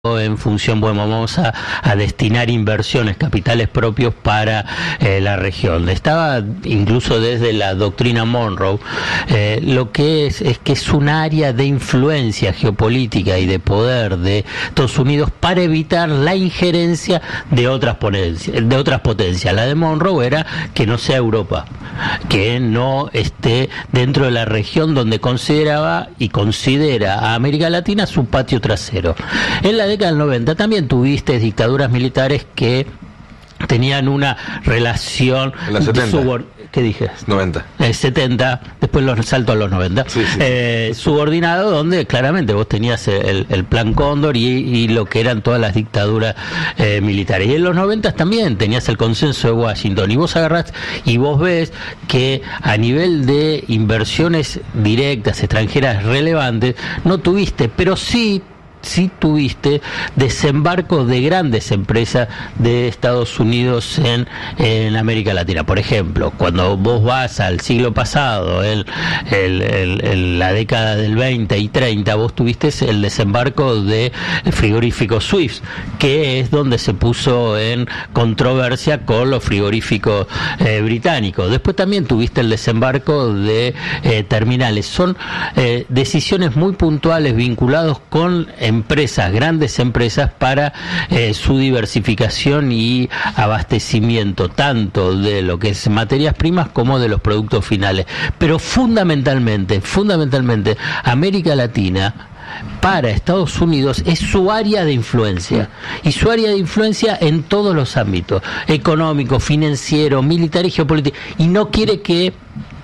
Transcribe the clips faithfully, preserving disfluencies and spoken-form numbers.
en función, bueno, vamos a, a destinar inversiones, capitales propios para eh, la región. Estaba incluso desde la doctrina Monroe, eh, lo que es es que es un área de influencia geopolítica y de poder de Estados Unidos para evitar la injerencia de otras potencias, de otras potencias. La de Monroe era que no sea Europa, que no esté dentro de la región donde consideraba y considera a América Latina su patio trasero. En la década del noventa también tuviste dictaduras militares que tenían una relación en la setenta. Subor- ¿Qué dije? noventa. Eh, setenta, después los salto a los noventa. Sí, sí. Eh, subordinado, donde claramente vos tenías el, el plan Cóndor y, y lo que eran todas las dictaduras eh, militares. Y en los noventa también tenías el consenso de Washington. Y vos agarrás y vos ves que a nivel de inversiones directas, extranjeras relevantes, no tuviste, pero sí sí tuviste desembarcos de grandes empresas de Estados Unidos en, en América Latina. Por ejemplo, cuando vos vas al siglo pasado, el, el, el, el, la década del veinte y treinta, vos tuviste el desembarco de frigoríficos Swift, que es donde se puso en controversia con los frigoríficos eh, británicos. Después también tuviste el desembarco de eh, terminales. Son eh, decisiones muy puntuales vinculados con empresas, grandes empresas, para eh, su diversificación y abastecimiento, tanto de lo que es materias primas como de los productos finales. Pero fundamentalmente, fundamentalmente, América Latina para Estados Unidos es su área de influencia, y su área de influencia en todos los ámbitos, económico, financiero, militar y geopolítico, y no quiere que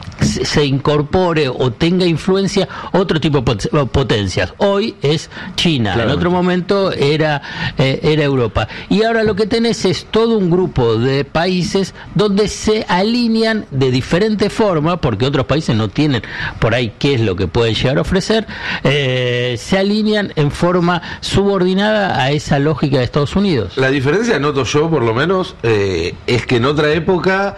se incorpore o tenga influencia otro tipo de potencias. Hoy es China, claro. En otro momento era eh, era Europa, y ahora lo que tenés es todo un grupo de países donde se alinean de diferente forma, porque otros países no tienen por ahí qué es lo que pueden llegar a ofrecer, eh, se alinean en forma subordinada a esa lógica de Estados Unidos. La diferencia, noto yo por lo menos, eh, es que en otra época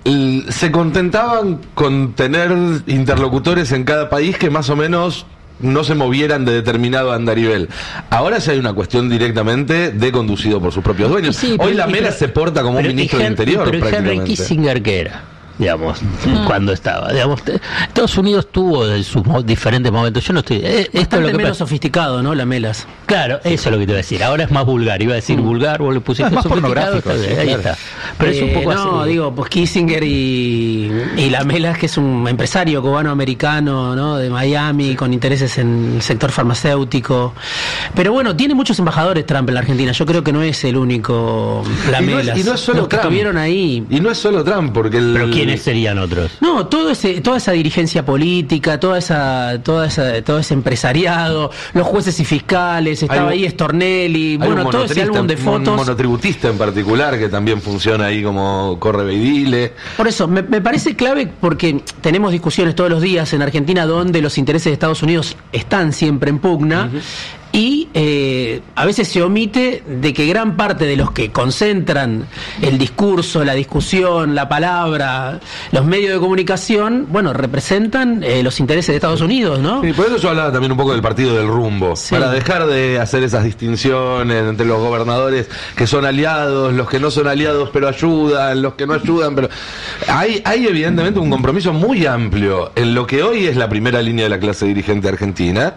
se contentaban con tener interlocutores en cada país que más o menos no se movieran de determinado andarivel. Ahora ya hay una cuestión directamente de conducido por sus propios dueños. Sí, pero, Hoy la Mela se porta como un ministro del Interior, pero prácticamente. Henry Kissinger, ¿qué era? Digamos, mm. cuando estaba, digamos, Estados Unidos tuvo en sus mo- diferentes momentos. Yo no estoy. Eh, esto Bastante es lo que menos pasa. Sofisticado, ¿no? La Melas. Claro, eso es lo que te iba a decir. Ahora es más vulgar. Iba a decir mm. vulgar, vos le pusiste no, es más sofisticado. pornográfico, sí, ahí claro. está. Pero eh, es un poco no, así. digo, pues Kissinger y, y la Melas, que es un empresario cubano-americano, ¿no? De Miami, sí, con intereses en el sector farmacéutico. Pero bueno, tiene muchos embajadores Trump en la Argentina. Yo creo que no es el único la y Melas. No es, y no es solo Los que Trump. estuvieron ahí. Y no es solo Trump, porque el... Pero ¿quiénes serían otros? No, todo ese, toda esa dirigencia política, toda esa, toda esa, todo ese empresariado, los jueces y fiscales, estaba hay, ahí Stornelli, bueno, todo ese álbum de fotos. Un monotributista en particular que también funciona ahí como correveidile. Por eso, me, me parece clave, porque tenemos discusiones todos los días en Argentina donde los intereses de Estados Unidos están siempre en pugna. Uh-huh. Y eh, a veces se omite de que gran parte de los que concentran el discurso, la discusión, la palabra, los medios de comunicación, bueno, representan eh, los intereses de Estados Unidos, ¿no? Y por eso yo hablaba también un poco del partido del rumbo, sí, para dejar de hacer esas distinciones entre los gobernadores que son aliados, los que no son aliados pero ayudan, los que no ayudan, pero hay, hay evidentemente un compromiso muy amplio en lo que hoy es la primera línea de la clase dirigente argentina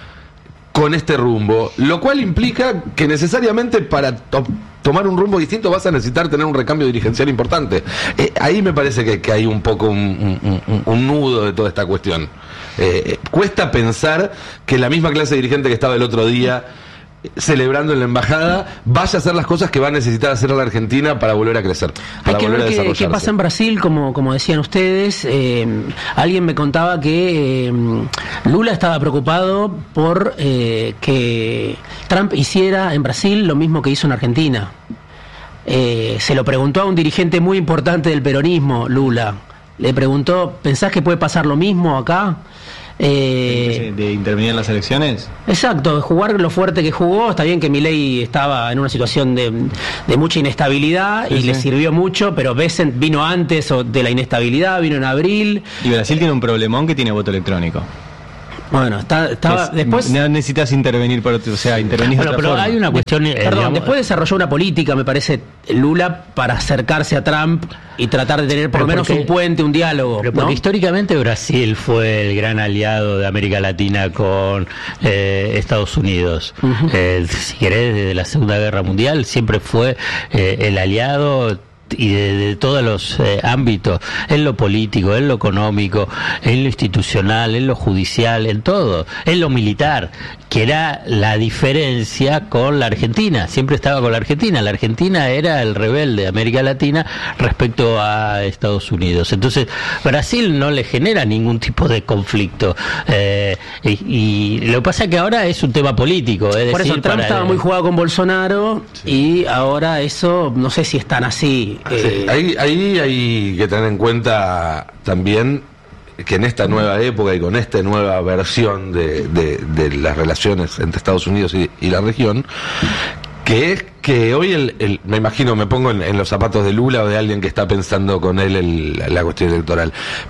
con este rumbo, lo cual implica que necesariamente para to- tomar un rumbo distinto vas a necesitar tener un recambio dirigencial importante. Eh, ahí me parece que, que hay un poco un, un, un, un nudo de toda esta cuestión. Eh, cuesta pensar que la misma clase dirigente que estaba el otro día celebrando en la embajada vaya a hacer las cosas que va a necesitar hacer la Argentina para volver a crecer, para Hay que volver ver a qué, desarrollarse. qué pasa en Brasil, como, como decían ustedes. Eh, alguien me contaba que eh, Lula estaba preocupado por eh, que Trump hiciera en Brasil lo mismo que hizo en Argentina. Eh, se lo preguntó a un dirigente muy importante del peronismo, Lula. Le preguntó, ¿pensás que puede pasar lo mismo acá? Eh, de intervenir en las elecciones. Exacto, jugar lo fuerte que jugó. Está bien que Milei estaba en una situación de, de mucha inestabilidad, sí, y sí, le sirvió mucho, pero Bessent vino antes de la inestabilidad, vino en abril. Y Brasil tiene un problemón que tiene voto electrónico. Bueno, está, estaba Es- después. no necesitas intervenir por otro, o sea, intervenir Bueno, de otra pero forma. hay una cuestión. eh, Perdón, digamos, después desarrolló una política, me parece, Lula, para acercarse a Trump y tratar de tener por lo Pero menos porque- un puente, un diálogo. Pero ¿no? porque históricamente Brasil fue el gran aliado de América Latina con eh, Estados Unidos. Eh, si querés, desde la Segunda Guerra Mundial siempre fue eh, el aliado y de, de todos los eh, ámbitos, en lo político, en lo económico, en lo institucional, en lo judicial, en todo, en lo militar, que era la diferencia con la Argentina, siempre estaba con la Argentina, la Argentina era el rebelde de América Latina respecto a Estados Unidos, entonces Brasil no le genera ningún tipo de conflicto, eh, y, y lo que pasa es que ahora es un tema político, es Por decir, eso Trump para- estaba muy jugado con Bolsonaro y ahora eso, no sé si es tan así. Sí, eh, ahí, ahí hay que tener en cuenta también que en esta nueva época y con esta nueva versión de, de, de las relaciones entre Estados Unidos y, y la región, que es que hoy, el, el- me imagino, me pongo en, en los zapatos de Lula o de alguien que está pensando con él el- la cuestión electoral,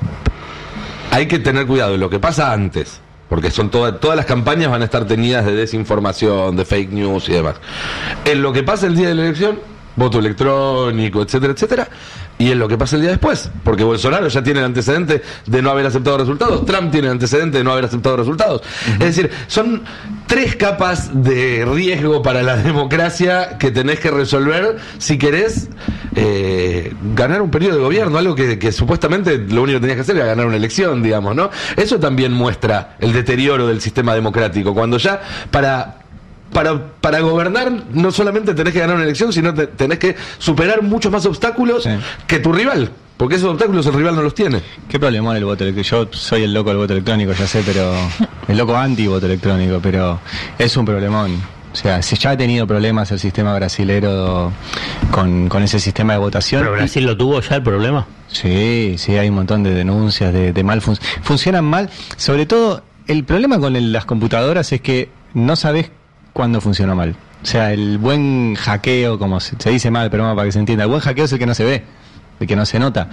hay que tener cuidado, lo que pasa antes, porque son todas todas las campañas van a estar teñidas de desinformación, de fake news y demás. En lo que pasa el día de la elección, voto electrónico, etcétera, etcétera, y en lo que pasa el día después, porque Bolsonaro ya tiene el antecedente de no haber aceptado resultados, Trump tiene el antecedente de no haber aceptado resultados. Es decir, son tres capas de riesgo para la democracia que tenés que resolver si querés eh, ganar un periodo de gobierno, algo que, que supuestamente lo único que tenías que hacer era ganar una elección, digamos, ¿no? Eso también muestra el deterioro del sistema democrático, cuando ya para... Para, para gobernar no solamente tenés que ganar una elección, sino te, tenés que superar muchos más obstáculos Sí. que tu rival, porque esos obstáculos el rival no los tiene. ¿Qué problema el voto electrónico? Yo soy el loco del voto electrónico, ya sé, pero el loco anti-voto electrónico, pero es un problemón. O sea, si ya ha tenido problemas el sistema brasilero con, con ese sistema de votación. Pero Brasil lo tuvo ya el problema. Sí, sí, hay un montón de denuncias de, de mal fun- funcionan mal. Sobre todo, el problema con el- las computadoras es que no sabes cuándo funcionó mal. O sea, el buen hackeo, como se, se dice mal, pero vamos para que se entienda, el buen hackeo es el que no se ve, el que no se nota.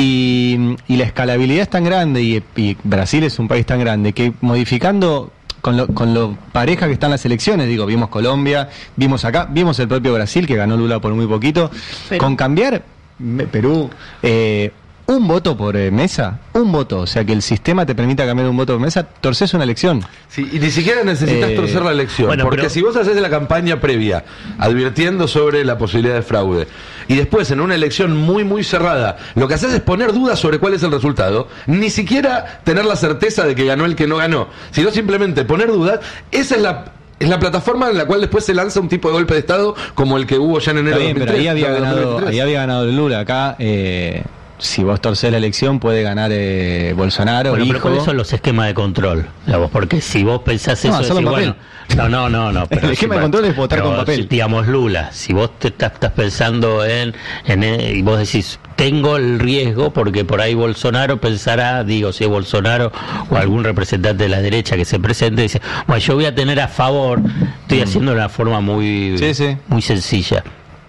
Y, y la escalabilidad es tan grande, y, y Brasil es un país tan grande, que modificando con lo, con lo pareja que están las elecciones, digo, vimos Colombia, vimos acá, vimos el propio Brasil, que ganó Lula por muy poquito, Perú. con cambiar me- Perú, eh, un voto por eh, mesa, un voto, o sea que el sistema te permita cambiar un voto por mesa, torces una elección. Sí, y ni siquiera necesitas Eh, torcer la elección, bueno, porque pero- si vos haces la campaña previa advirtiendo sobre la posibilidad de fraude y después en una elección muy muy cerrada lo que haces es poner dudas sobre cuál es el resultado, ni siquiera tener la certeza de que ganó el que no ganó, sino simplemente poner dudas, esa es la es la plataforma en la cual después se lanza un tipo de golpe de Estado como el que hubo ya en enero Está bien, de pero ahí había dos mil ganado, veintitrés. ahí había ganado Lula, acá eh, si vos torcés la elección puede ganar eh, Bolsonaro, Bueno, pero hijo. ¿cuáles son los esquemas de control? Digamos, porque si vos pensás No, eso, solo en decís, papel. bueno, no, no, no, no. Pero El esquema de si- control es votar pero con papel. si, digamos, Lula, si vos te estás, estás pensando en, en, eh, y vos decís, tengo el riesgo porque por ahí Bolsonaro pensará, digo, si es Bolsonaro o algún representante de la derecha que se presente, dice, bueno, yo voy a tener a favor, estoy haciendo de una forma muy, Sí, sí. muy sencilla.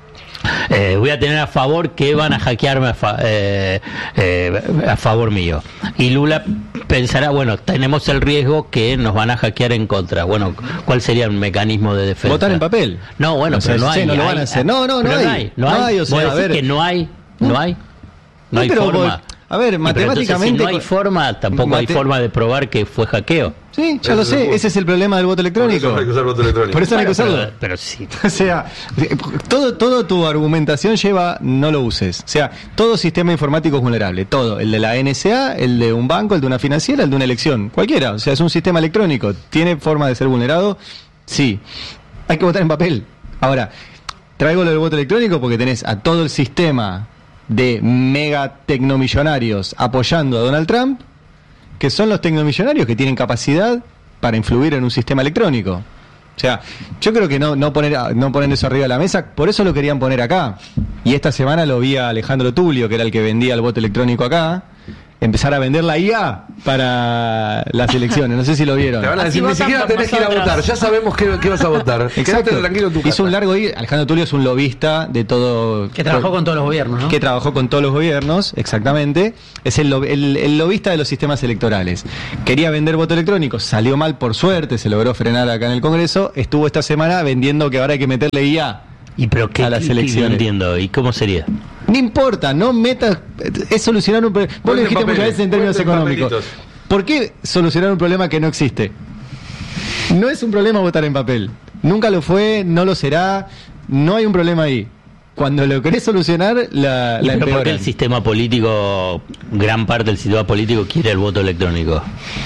Eh, voy a tener a favor que van a hackearme a, fa- eh, eh, a favor mío. Y Lula pensará, bueno, tenemos el riesgo que nos van a hackear en contra. Bueno, ¿cuál sería el mecanismo de defensa? Votar en papel. No, bueno, O sea, pero no sí, hay. no lo hay- van a hacer. No, no, no pero hay. No No hay, hay, o sea, Vos a decís ver. que no hay, no hay. No No, hay pero forma. vos- a ver, Y pero entonces, matemáticamente- si no hay forma, tampoco hay Mate- forma de probar que fue hackeo. Sí, ya Ese lo es el sé, punto. ese es el problema del voto Por electrónico. eso no hay que usar voto electrónico. Por eso no hay que Bueno, usarlo. pero, pero sí. O sea, todo, todo tu argumentación lleva no lo uses. O sea, todo sistema informático es vulnerable. Todo. El de la N S A, el de un banco, el de una financiera, el de una elección. Cualquiera. O sea, es un sistema electrónico. ¿Tiene forma de ser vulnerado? Sí. Hay que votar en papel. Ahora, traigo lo del voto electrónico porque tenés a todo el sistema de mega tecnomillonarios apoyando a Donald Trump, que son los tecnomillonarios que tienen capacidad para influir en un sistema electrónico. O sea, yo creo que no, no poner no poner eso arriba de la mesa, por eso lo querían poner acá. Y esta semana lo vi a Alejandro Tulio, que era el que vendía el voto electrónico acá, empezar a vender la I A para las elecciones. No sé si lo vieron. Te van a decir, Así ni siquiera votan por tenés que ir a nosotros. votar, ya sabemos qué, qué vas a votar. Quédate tranquilo en tu casa. Hizo un largo día. Alejandro Tulio es un lobista de todo. Que trabajó con todos los gobiernos, ¿no? Que trabajó con todos los gobiernos, exactamente. Es el, lo- el, el lobista de los sistemas electorales. Quería vender voto electrónico, salió mal por suerte, se logró frenar acá en el Congreso. Estuvo esta semana vendiendo que ahora hay que meterle I A. ¿Y pero qué, A las qué- qué- elecciones. no entiendo? ¿Y cómo sería? No importa, no metas. Es solucionar un problema. Vos lo Cuenten dijiste muchas papeles, veces en términos cuenten económicos. papelitos. ¿Por qué solucionar un problema que no existe? No es un problema votar en papel. Nunca lo fue, no lo será. No hay un problema ahí. Cuando lo querés solucionar, la, ¿Y la pero por qué empeoran. el sistema político, gran parte del sistema político quiere el voto electrónico?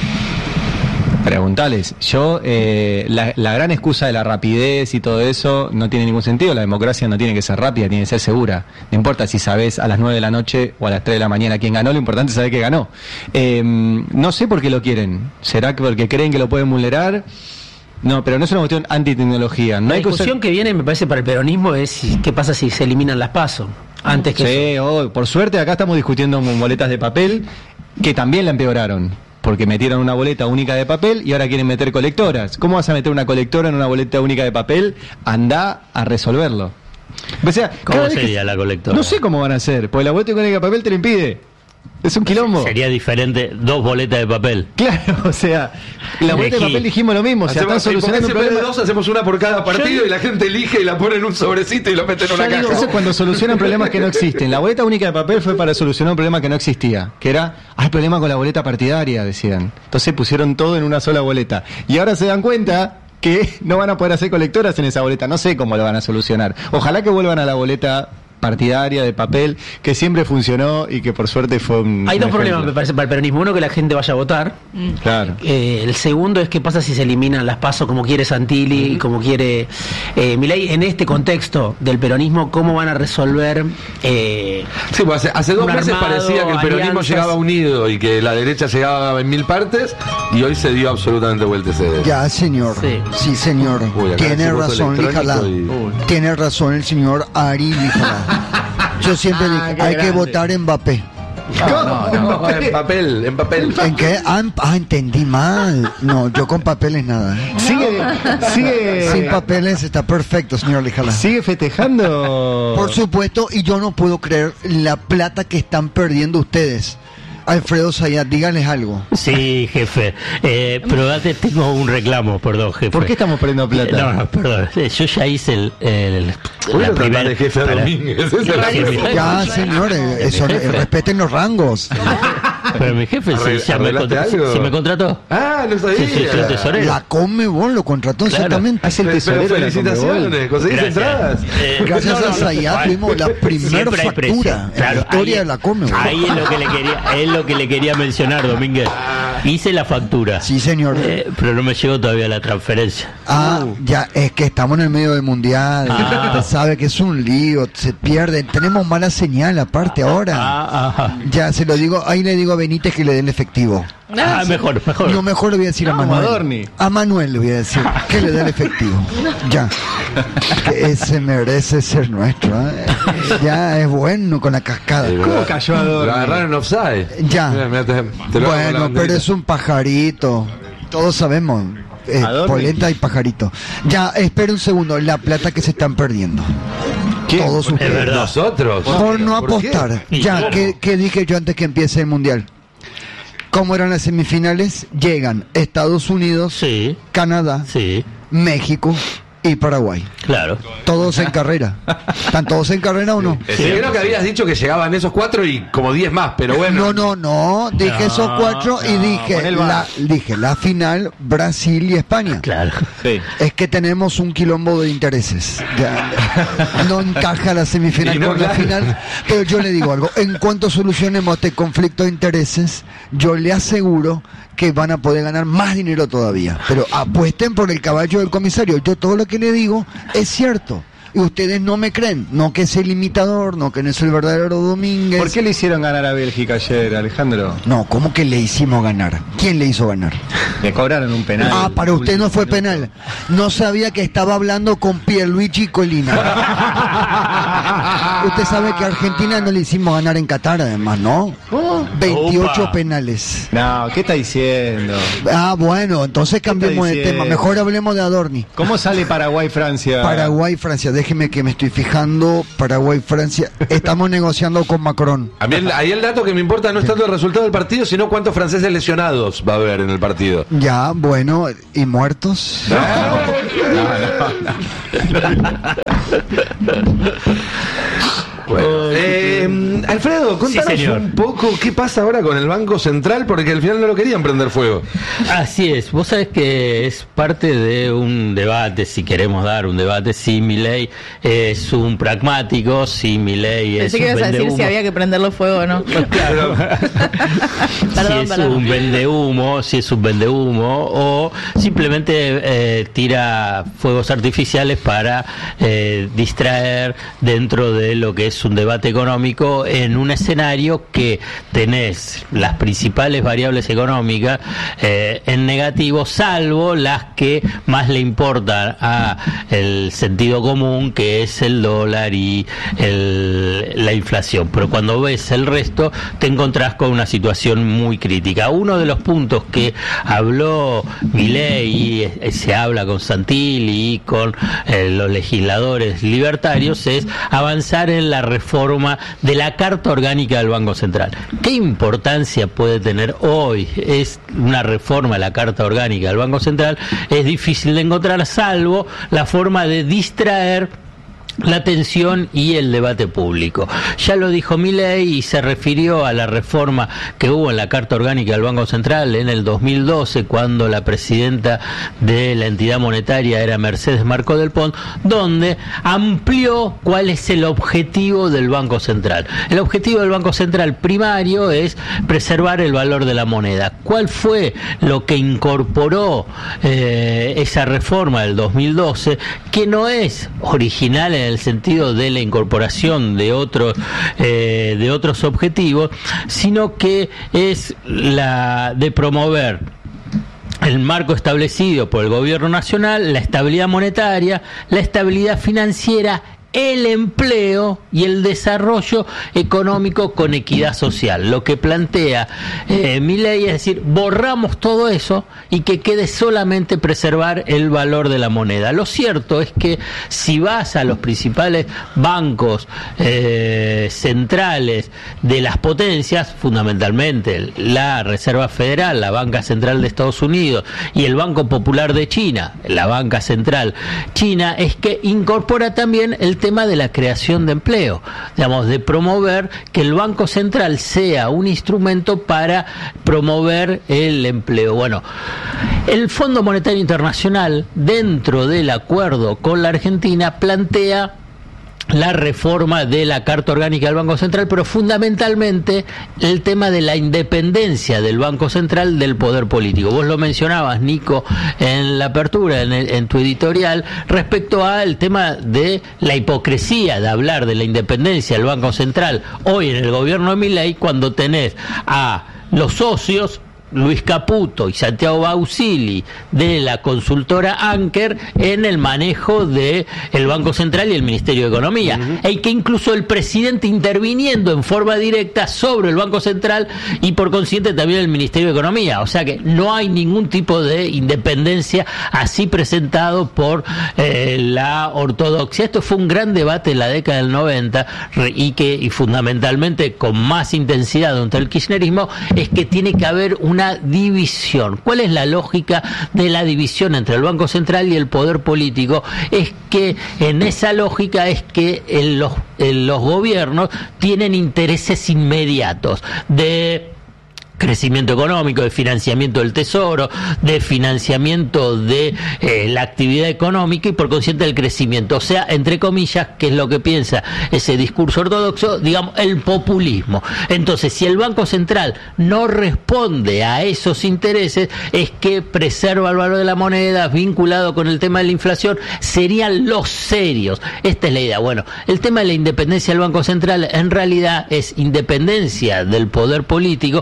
Preguntales. Yo, eh, la, la gran excusa de la rapidez y todo eso no tiene ningún sentido. La democracia no tiene que ser rápida, tiene que ser segura. No importa si sabés a las nueve de la noche o a las tres de la mañana quién ganó, lo importante es saber que ganó. Eh, no sé por qué lo quieren. ¿Será que porque creen que lo pueden vulnerar? No, pero no es una cuestión antitecnología. No La hay que usar- discusión que viene, me parece, para el peronismo es si- qué pasa si se eliminan las PASO. Antes que Sí, oh, por suerte acá estamos discutiendo boletas de papel que también la empeoraron. Porque metieron una boleta única de papel y ahora quieren meter colectoras. ¿Cómo vas a meter una colectora en una boleta única de papel? Andá a resolverlo. O sea, ¿Cómo cada vez que- sería la colectora? No sé cómo van a hacer, porque la boleta única de papel te lo impide. Es un quilombo. Sería diferente, dos boletas de papel. Claro, o sea, la boleta de Elegí. papel dijimos lo mismo. O sea, están Hacemos- solucionando un en vez de problema. dos, hacemos una por cada partido y la gente elige y la pone en un sobrecito y lo mete en una Ya digo, caja. eso es cuando solucionan problemas que no existen. La boleta única de papel fue para solucionar un problema que no existía, que era, hay problema con la boleta partidaria, decían. Entonces pusieron todo en una sola boleta. Y ahora se dan cuenta que no van a poder hacer colectoras en esa boleta. No sé cómo lo van a solucionar. Ojalá que vuelvan a la boleta partidaria de papel, que siempre funcionó y que por suerte fue un... hay un dos problemas, ejemplo. me parece, para el peronismo. Uno, que la gente vaya a votar. Claro. Eh, el segundo es qué pasa si se eliminan las PASO como quiere Santilli y como quiere eh, Milei. En este contexto del peronismo, ¿cómo van a resolver? Eh, Sí, pues hace, hace dos Un meses armado, parecía que el peronismo alianzas. llegaba unido y que la derecha llegaba en mil partes y hoy se dio absolutamente vuelta ese dedo. Ya, señor. Sí. Sí, señor. Uy, acá Tiene hace voto razón, Lijala. electrónico y- Tiene razón el señor Ari Lijala. Yo siempre Ah, dije, qué hay que grande. votar en Mbappé. No, no, en papel, en papel. ¿En qué? Ah, en- ah, entendí mal. No, yo con papeles nada. ¿eh? Sigue, sigue, Sin papeles está perfecto, señor Lijala. sigue festejando. Por supuesto, y yo no puedo creer la plata que están perdiendo ustedes. Alfredo Zayat, díganles algo. Sí, jefe. Eh, pero antes tengo un reclamo, perdón, jefe. ¿Por qué estamos perdiendo plata? Eh, No, no, perdón. Eh, Yo ya hice el. el Voy a la tratar primera- de jefe a para- Domínguez. ese es el Sí, mi- Ya, señores, eso, eh, respeten los rangos. Pero mi jefe Arre- se, ya me, ¿arreglaste contra- algo? se me contrató. Ah, no sabía. Sí, sí, soy tesorero. La Conmebol lo contrató Claro. exactamente. Es el Pero tesorero de la felicitaciones, Conmebol. conseguiste entradas. Eh, Gracias a Zayat tuvimos la primera Siempre hay factura precio. en Claro, la historia ahí- de la Conmebol. Ahí es lo que le quería, es lo que le quería mencionar, Domínguez. Hice la factura. Sí, señor. Eh, pero no me llegó todavía la transferencia. Ah, ya, es que estamos en el medio del mundial. Ah. Usted sabe que es un lío, se pierden. Tenemos mala señal aparte ahora. Ah, ajá. Ya se lo digo, ahí le digo a Benítez que le dé el efectivo. Ah, mejor, mejor. No, mejor le voy a decir a No, Manuel. Adorni. A Manuel le voy a decir que le dé el efectivo. Ya. Que ese merece ser nuestro. ¿eh? Ya es bueno con la cascada. Sí, ¿Cómo ¿verdad? cayó Adorni? Lo agarraron en offside. Ya. Mira, mira, te- te lo hago con la Bueno, banderita. pero es un pajarito. Todos sabemos. Eh, Adorni. polenta y pajarito. Ya, espere un segundo. La plata que se están perdiendo. ¿Quién? Todos Es ustedes. verdad. Nosotros. Por no ¿Por qué? apostar. ¿Y Ya, cómo? ¿qué, qué dije yo antes que empiece el mundial? ¿Cómo eran las semifinales? Llegan Estados Unidos, Sí, Canadá, sí, México y Paraguay. claro. Todos en carrera. ¿Están todos en carrera o no? Sí, creo que habías dicho que llegaban esos cuatro y como diez más, pero bueno. No, no, no. Dije No, esos cuatro y no, dije pon el la, bar. dije la final Brasil y España. Claro. Sí. Es que tenemos un quilombo de intereses. Ya, no encaja la semifinal Y no, con la claro. final. Pero yo le digo algo. En cuanto solucionemos este conflicto de intereses, yo le aseguro que van a poder ganar más dinero todavía. Pero apuesten por el caballo del comisario. Yo todo lo que le digo es cierto. Y ustedes no me creen. No que es el imitador, no que no es el verdadero Domínguez. ¿Por qué le hicieron ganar a Bélgica ayer, Alejandro? No, ¿cómo que le hicimos ganar? ¿Quién le hizo ganar? Le cobraron un penal. Ah, para usted no fue penal. No sabía que estaba hablando con Pierluigi Colina. Usted sabe que a Argentina no le hicimos ganar en Qatar, además, ¿no? veintiocho Opa. penales. No, ¿qué está diciendo? Ah, bueno, entonces cambiemos de diciendo? tema. Mejor hablemos de Adorni. ¿Cómo sale Paraguay-Francia? Paraguay-Francia, déjeme que me estoy fijando. Paraguay-Francia, estamos negociando con Macron. A mí el- ahí el dato que me importa no es tanto el resultado del partido, sino cuántos franceses lesionados va a haber en el partido. Ya, bueno, ¿y muertos? Bueno, eh, Alfredo, contanos Sí, señor. un poco qué pasa ahora con el Banco Central, porque al final no lo querían prender fuego. Así es, vos sabés que es parte de un debate, si queremos dar un debate, si Milei es un pragmático, si Milei es Pensé que un ibas a decir vendehumo. si había que prenderlo fuego o no. Claro. si Perdón, es perdón. un vendehumo, si es un vendehumo o simplemente eh, tira fuegos artificiales para eh, distraer dentro de lo que es un debate económico en un escenario que tenés las principales variables económicas eh, en negativo, salvo las que más le importan a el sentido común, que es el dólar y el, la inflación. Pero cuando ves el resto te encontrás con una situación muy crítica. Uno de los puntos que habló Milei y eh, se habla con Santilli y con eh, los legisladores libertarios es avanzar en la reforma de la Carta Orgánica del Banco Central. ¿Qué importancia puede tener hoy? Es una reforma de la Carta Orgánica del Banco Central, es difícil de encontrar, salvo la forma de distraer la atención y el debate público. Ya lo dijo Milei y se refirió a la reforma que hubo en la Carta Orgánica del Banco Central en el dos mil doce, cuando la presidenta de la entidad monetaria era Mercedes Marcó del Pont, donde amplió cuál es el objetivo del Banco Central. El objetivo del Banco Central primario es preservar el valor de la moneda. ¿Cuál fue lo que incorporó eh, esa reforma del dos mil doce, que no es original en el sentido de la incorporación de otros eh, de otros objetivos, sino que es la de promover el marco establecido por el gobierno nacional, la estabilidad monetaria, la estabilidad financiera, el empleo y el desarrollo económico con equidad social. Lo que plantea eh, Milei es decir, borramos todo eso y que quede solamente preservar el valor de la moneda. Lo cierto es que si vas a los principales bancos eh, centrales de las potencias, fundamentalmente la Reserva Federal, la Banca Central de Estados Unidos y el Banco Popular de China, la Banca Central China, es que incorpora también el tema de la creación de empleo, digamos, de promover que el Banco Central sea un instrumento para promover el empleo. Bueno, el Fondo Monetario Internacional, dentro del acuerdo con la Argentina, plantea la reforma de la Carta Orgánica del Banco Central, pero fundamentalmente el tema de la independencia del Banco Central del poder político. Vos lo mencionabas, Nico, en la apertura, en, el, en tu editorial, respecto al tema de la hipocresía de hablar de la independencia del Banco Central hoy en el gobierno de Milei, cuando tenés a los socios Luis Caputo y Santiago Bausili de la consultora Anker en el manejo de el Banco Central y el Ministerio de Economía, uh-huh. y que incluso el presidente interviniendo en forma directa sobre el Banco Central y por consiguiente también el Ministerio de Economía. O sea que no hay ningún tipo de independencia así presentado por eh, la ortodoxia. Esto fue un gran debate en la década del noventa y que y fundamentalmente con más intensidad durante el kirchnerismo es que tiene que haber una división. ¿Cuál es la lógica de la división entre el Banco Central y el poder político? Es que en esa lógica es que en los, en los gobiernos tienen intereses inmediatos de crecimiento económico, de financiamiento del tesoro, de financiamiento de eh, la actividad económica y por consiguiente del crecimiento. O sea, entre comillas, que es lo que piensa ese discurso ortodoxo, digamos, el populismo. Entonces, si el Banco Central no responde a esos intereses, es que preserva el valor de la moneda, vinculado con el tema de la inflación, serían los serios. Esta es la idea. Bueno, el tema de la independencia del Banco Central en realidad es independencia del poder político, pero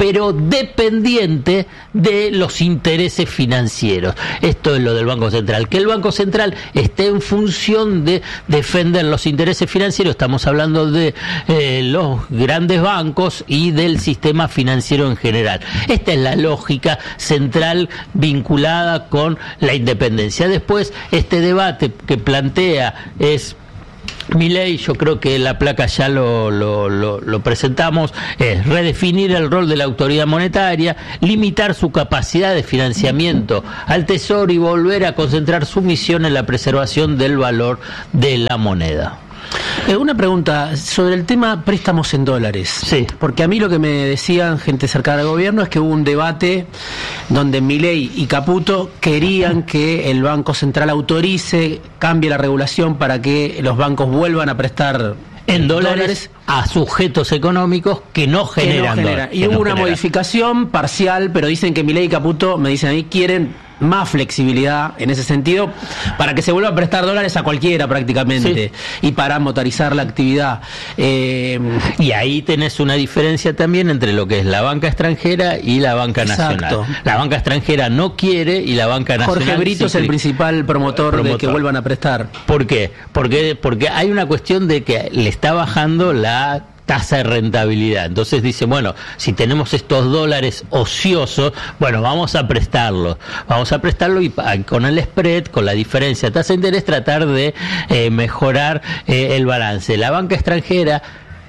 pero dependiente de los intereses financieros. Esto es lo del Banco Central, que el Banco Central esté en función de defender los intereses financieros. Estamos hablando de eh, los grandes bancos y del sistema financiero en general. Esta es la lógica central vinculada con la independencia. Después, este debate que plantea es Milei, yo creo que la placa ya lo, lo, lo, lo presentamos, es redefinir el rol de la autoridad monetaria, limitar su capacidad de financiamiento al Tesoro y volver a concentrar su misión en la preservación del valor de la moneda. Eh, una pregunta sobre el tema préstamos en dólares. Sí. Porque a mí lo que me decían gente cercana al gobierno es que hubo un debate donde Milei y Caputo querían que el Banco Central autorice, cambie la regulación para que los bancos vuelvan a prestar en dólares, dólares a sujetos económicos que no generan, que no genera. dólares. Y que hubo no una generan. modificación parcial, pero dicen que Milei y Caputo, me dicen a mí, quieren más flexibilidad en ese sentido para que se vuelva a prestar dólares a cualquiera prácticamente, sí, y para motorizar la actividad. Eh, y ahí tenés una diferencia también entre lo que es la banca extranjera y la banca exacto. nacional. La banca extranjera no quiere y la banca nacional... Jorge Brito sí, es el principal promotor, promotor de que vuelvan a prestar. ¿Por qué? Porque, porque hay una cuestión de que le está bajando la tasa de rentabilidad. Entonces dice, bueno, si tenemos estos dólares ociosos, bueno, vamos a prestarlos. Vamos a prestarlo y con el spread, con la diferencia de tasa de interés, tratar de eh, mejorar eh, el balance. La banca extranjera,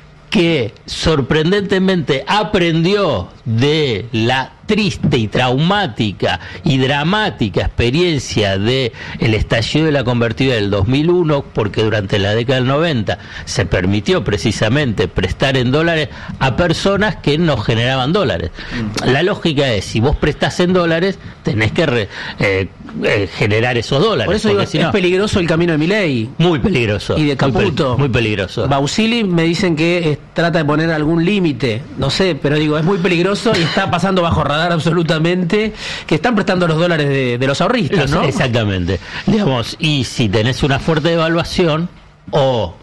que sorprendentemente aprendió de la triste y traumática y dramática experiencia de el estallido de la convertibilidad del dos mil uno, porque durante la década del noventa se permitió precisamente prestar en dólares a personas que no generaban dólares. La lógica es, si vos prestás en dólares, tenés que re, eh, eh, generar esos dólares. Por eso digo, si es no, peligroso el camino de Milei. Muy peligroso. Y de Caputo. Muy, muy peligroso. Bausili me dicen que eh, trata de poner algún límite, no sé, pero digo, es muy peligroso y está pasando bajo radar absolutamente, que están prestando los dólares de, de los ahorristas, ¿no? Exactamente. Digamos, y si tenés una fuerte devaluación o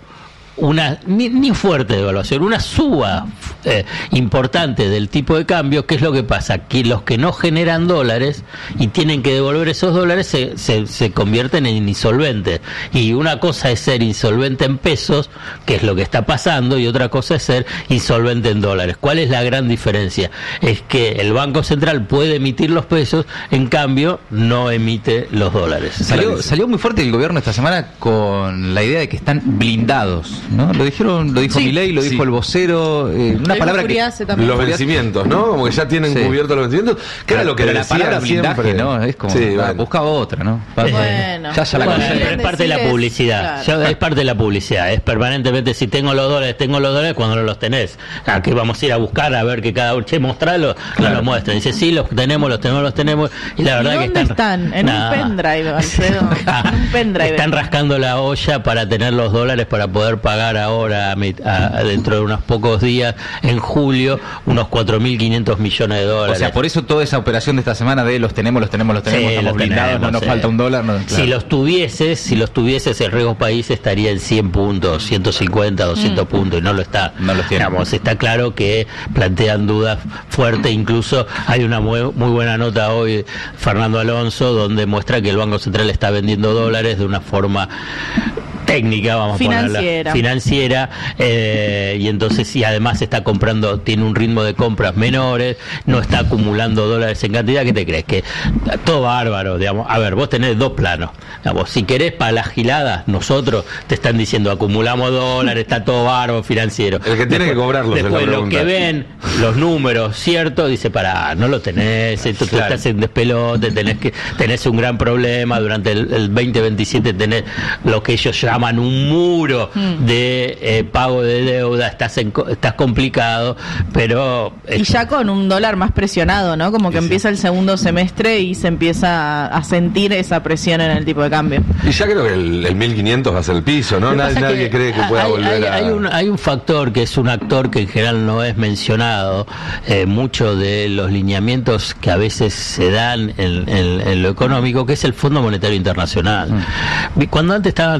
una ni, ni fuerte devaluación, una suba eh, importante del tipo de cambio, ¿qué es lo que pasa? Que los que no generan dólares y tienen que devolver esos dólares se, se, se convierten en insolventes. Y una cosa es ser insolvente en pesos, que es lo que está pasando, y otra cosa es ser insolvente en dólares. ¿Cuál es la gran diferencia? Es que el Banco Central puede emitir los pesos, en cambio no emite los dólares. Salió, salió muy fuerte el gobierno esta semana con la idea de que están blindados, ¿no? Lo dijeron, lo dijo sí. Milei, lo dijo sí. el vocero, eh, una Hay palabra que los vencimientos, ¿no? Como que ya tienen sí. cubiertos los vencimientos. ¿Qué era lo que pero le la palabra blindaje, siempre? ¿no? Es como sí, va, bueno. busca otra, ¿no? Bueno, ya, ya la bueno, pero es parte de la publicidad. Claro. Ya es parte de la publicidad. Es permanentemente, si tengo los dólares, tengo los dólares cuando no los tenés. Aquí vamos a ir a buscar a ver que cada uno, che, mostralo, claro. no los muestran. Dice, sí, los tenemos, los tenemos, los tenemos. Y la verdad ¿Y que dónde están. están? En nah. un pendrive, Alfredo. En un pendrive. Están rascando la olla para tener los dólares para poder pagar ahora a mi, a, dentro de unos pocos días, en julio, unos cuatro mil quinientos millones de dólares. O sea, por eso toda esa operación de esta semana de los tenemos, los tenemos, los tenemos, sí, estamos los blindados, tenemos, no nos sí. falta un dólar. No, claro. Si los tuvieses, si los tuvieses, el riesgo país estaría en cien puntos, ciento cincuenta, doscientos mm. puntos, y no lo está. No los tiene. Digamos, está claro que plantean dudas fuertes, incluso hay una muy, muy buena nota hoy, Fernando Alonso, donde muestra que el Banco Central está vendiendo dólares de una forma técnica, vamos financiera. a ponerla financiera, eh, y entonces y además está comprando, tiene un ritmo de compras menores, no está acumulando dólares en cantidad. ¿Qué te crees? Que todo bárbaro, digamos. A ver, vos tenés dos planos, digamos, si querés para las giladas, nosotros te están diciendo acumulamos dólares, está todo bárbaro financiero. El que tiene después, que cobrarlos. Después lo que ven, los números, cierto, dice, pará, no lo tenés, esto claro. te estás en despelote, tenés que tenés un gran problema, durante el, el veinte veintisiete tenés lo que ellos llaman un muro mm. de eh, pago de deuda, estás en, estás complicado, pero y ya con un dólar más presionado, ¿no? Como que sí, empieza sí. el segundo semestre y se empieza a sentir esa presión en el tipo de cambio. Y ya creo que el, el mil quinientos va a ser el piso, ¿no? Nadie, nadie cree que pueda hay, volver hay, a... Hay un, hay un factor que es un actor que en general no es mencionado, eh, mucho de los lineamientos que a veces se dan en, en, en lo económico, que es el Fondo Monetario Internacional. Mm. Cuando antes estaban también hablando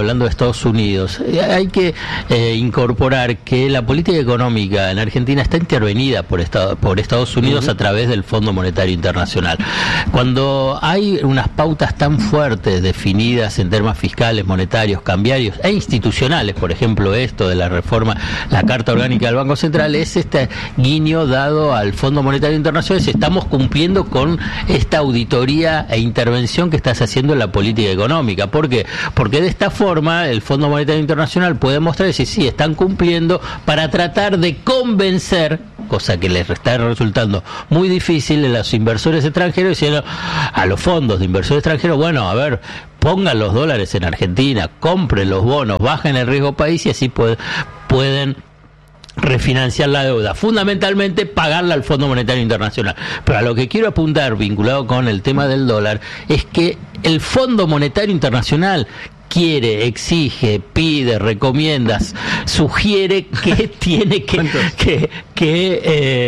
hablando de Estados Unidos, eh, hay que eh, incorporar que la política económica en Argentina está intervenida por, Estado, por Estados Unidos uh-huh. a través del Fondo Monetario Internacional. Cuando hay unas pautas tan fuertes definidas en temas fiscales, monetarios, cambiarios e institucionales, por ejemplo esto de la reforma, la Carta Orgánica del Banco Central, es este guiño dado al Fondo Monetario Internacional, si estamos cumpliendo con esta auditoría e intervención que estás haciendo en la política económica. ¿Por qué? Porque de esta forma el Fondo Monetario Internacional puede mostrar si sí están cumpliendo, para tratar de convencer, cosa que les está resultando muy difícil, a los inversores extranjeros, diciendo a los fondos de inversión extranjeros, bueno, a ver, pongan los dólares en Argentina, compren los bonos, bajen el riesgo país y así puede, pueden refinanciar la deuda, fundamentalmente pagarla al Fondo Monetario Internacional. Pero a lo que quiero apuntar, vinculado con el tema del dólar, es que el Fondo Monetario Internacional quiere, exige, pide, recomienda, sugiere que tiene que, que, que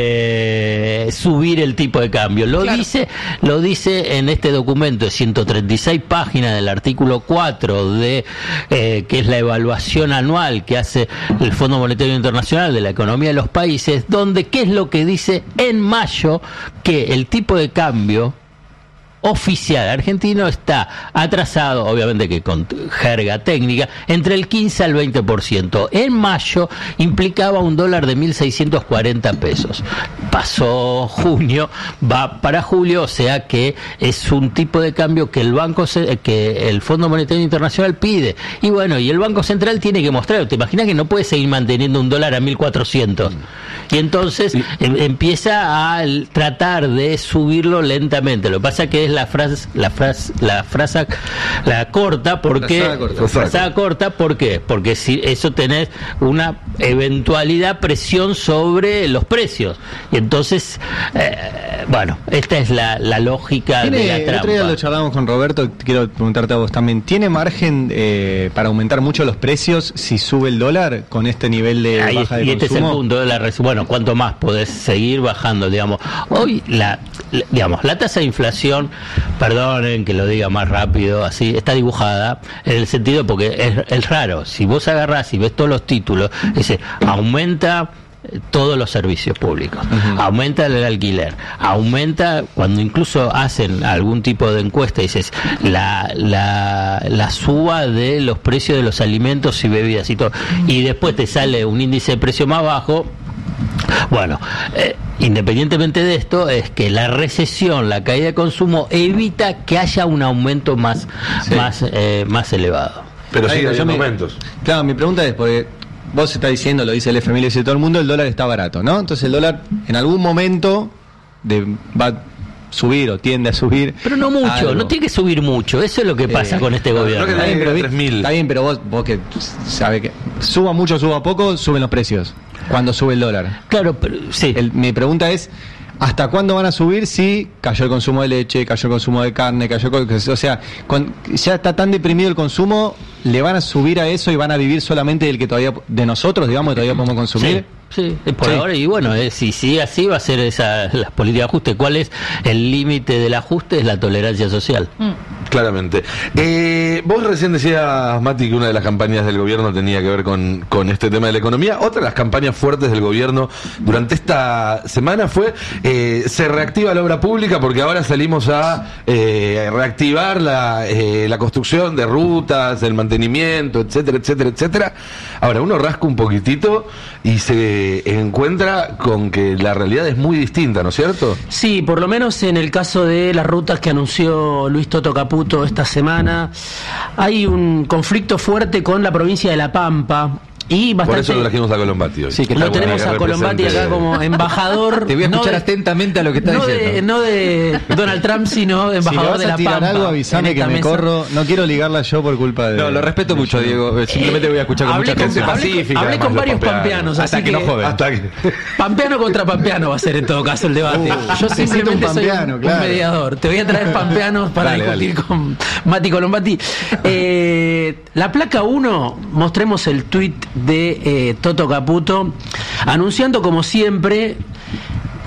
eh, subir el tipo de cambio. Lo claro. dice, lo dice en este documento de ciento treinta y seis páginas del artículo cuatro de eh, que es la evaluación anual que hace el Fondo Monetario Internacional de la economía de los países, donde qué es lo que dice en mayo, que el tipo de cambio oficial argentino está atrasado, obviamente que con jerga técnica, entre el quince al veinte por ciento. En mayo implicaba un dólar de mil seiscientos cuarenta pesos. Pasó junio, va para julio, o sea que es un tipo de cambio que el banco que el Fondo Monetario Internacional pide. Y bueno, y el Banco Central tiene que mostrar, te imaginas que no puede seguir manteniendo un dólar a mil cuatrocientos. Y entonces sí. em, empieza a tratar de subirlo lentamente. Lo que pasa que es la frase, la frase, la frase, la corta, porque frazada corta. Frazada corta, ¿por qué? Porque si eso tenés una eventualidad presión sobre los precios. Y entonces, eh, bueno, esta es la, la lógica de la trampa. El otro día lo charlamos con Roberto, quiero preguntarte a vos también. ¿Tiene margen eh, para aumentar mucho los precios si sube el dólar con este nivel de Ahí, baja de y consumo? Este es el punto de la res- bueno, cuánto más podés seguir bajando, digamos. Hoy la, la digamos, la tasa de inflación, perdonen que lo diga más rápido, así, está dibujada en el sentido porque es, es raro. Si vos agarrás y ves todos los títulos, dice, aumenta todos los servicios públicos, uh-huh. aumenta el alquiler, aumenta cuando incluso hacen algún tipo de encuesta, dices la, la, la suba de los precios de los alimentos y bebidas y todo, y después te sale un índice de precio más bajo. Bueno, eh, independientemente de esto, es que la recesión, la caída de consumo evita que haya un aumento más, sí. más, eh, más elevado. Pero sí, hay me, momentos. Claro, mi pregunta es porque vos estás diciendo, lo dice el F M I, lo dice todo el mundo, el dólar está barato, ¿no? Entonces el dólar en algún momento de, va a subir o tiende a subir. Pero no mucho, algo. No tiene que subir mucho, eso es lo que pasa eh, con este no, gobierno. No, está, bien, pero, tres mil. Está bien, pero vos, vos que sabés que suba mucho, suba poco, suben los precios cuando sube el dólar. Claro, pero sí. El, mi pregunta es, ¿hasta cuándo van a subir si cayó el consumo de leche, cayó el consumo de carne, cayó, o sea, con, ya está tan deprimido el consumo, le van a subir a eso y van a vivir solamente del que todavía de nosotros, digamos, que todavía podemos consumir? Sí, sí, por sí. ahora, y bueno, eh, si sigue así va a ser esa las políticas de ajuste. ¿Cuál es el límite del ajuste? Es la tolerancia social. Mm. Claramente. Eh, vos recién decías, Mati, que una de las campañas del gobierno tenía que ver con, con este tema de la economía. Otra de las campañas fuertes del gobierno durante esta semana fue eh, se reactiva la obra pública, porque ahora salimos a eh, reactivar la, eh, la construcción de rutas, el mantenimiento, etcétera, etcétera, etcétera. Ahora, uno rasca un poquitito y se encuentra con que la realidad es muy distinta, ¿no es cierto? Sí, por lo menos en el caso de las rutas que anunció Luis Toto Caputo esta semana, hay un conflicto fuerte con la provincia de La Pampa. Y bastante... Por eso lo trajimos a Colombati hoy. Sí, que lo tenemos a Colombati acá como embajador. Te voy a escuchar no de, atentamente a lo que estás no diciendo. De, no de Donald Trump, sino de embajador si de La Pampa. Si vas a tirar algo, avísame que me mesa. corro. No quiero ligarla yo por culpa de... No, lo respeto mucho, Diego. Simplemente voy a escuchar con mucha atención. Pacífica. Hablé con varios pampeanos. Hasta así que, que no joden. Hasta que... Pampeano contra pampeano va a ser en todo caso el debate. Uh, yo simplemente un soy un, claro. un mediador. Te voy a traer pampeanos para dale, discutir dale. con Mati Colombati. Eh, la placa uno, mostremos el tuit de... Eh, Toto Caputo, anunciando como siempre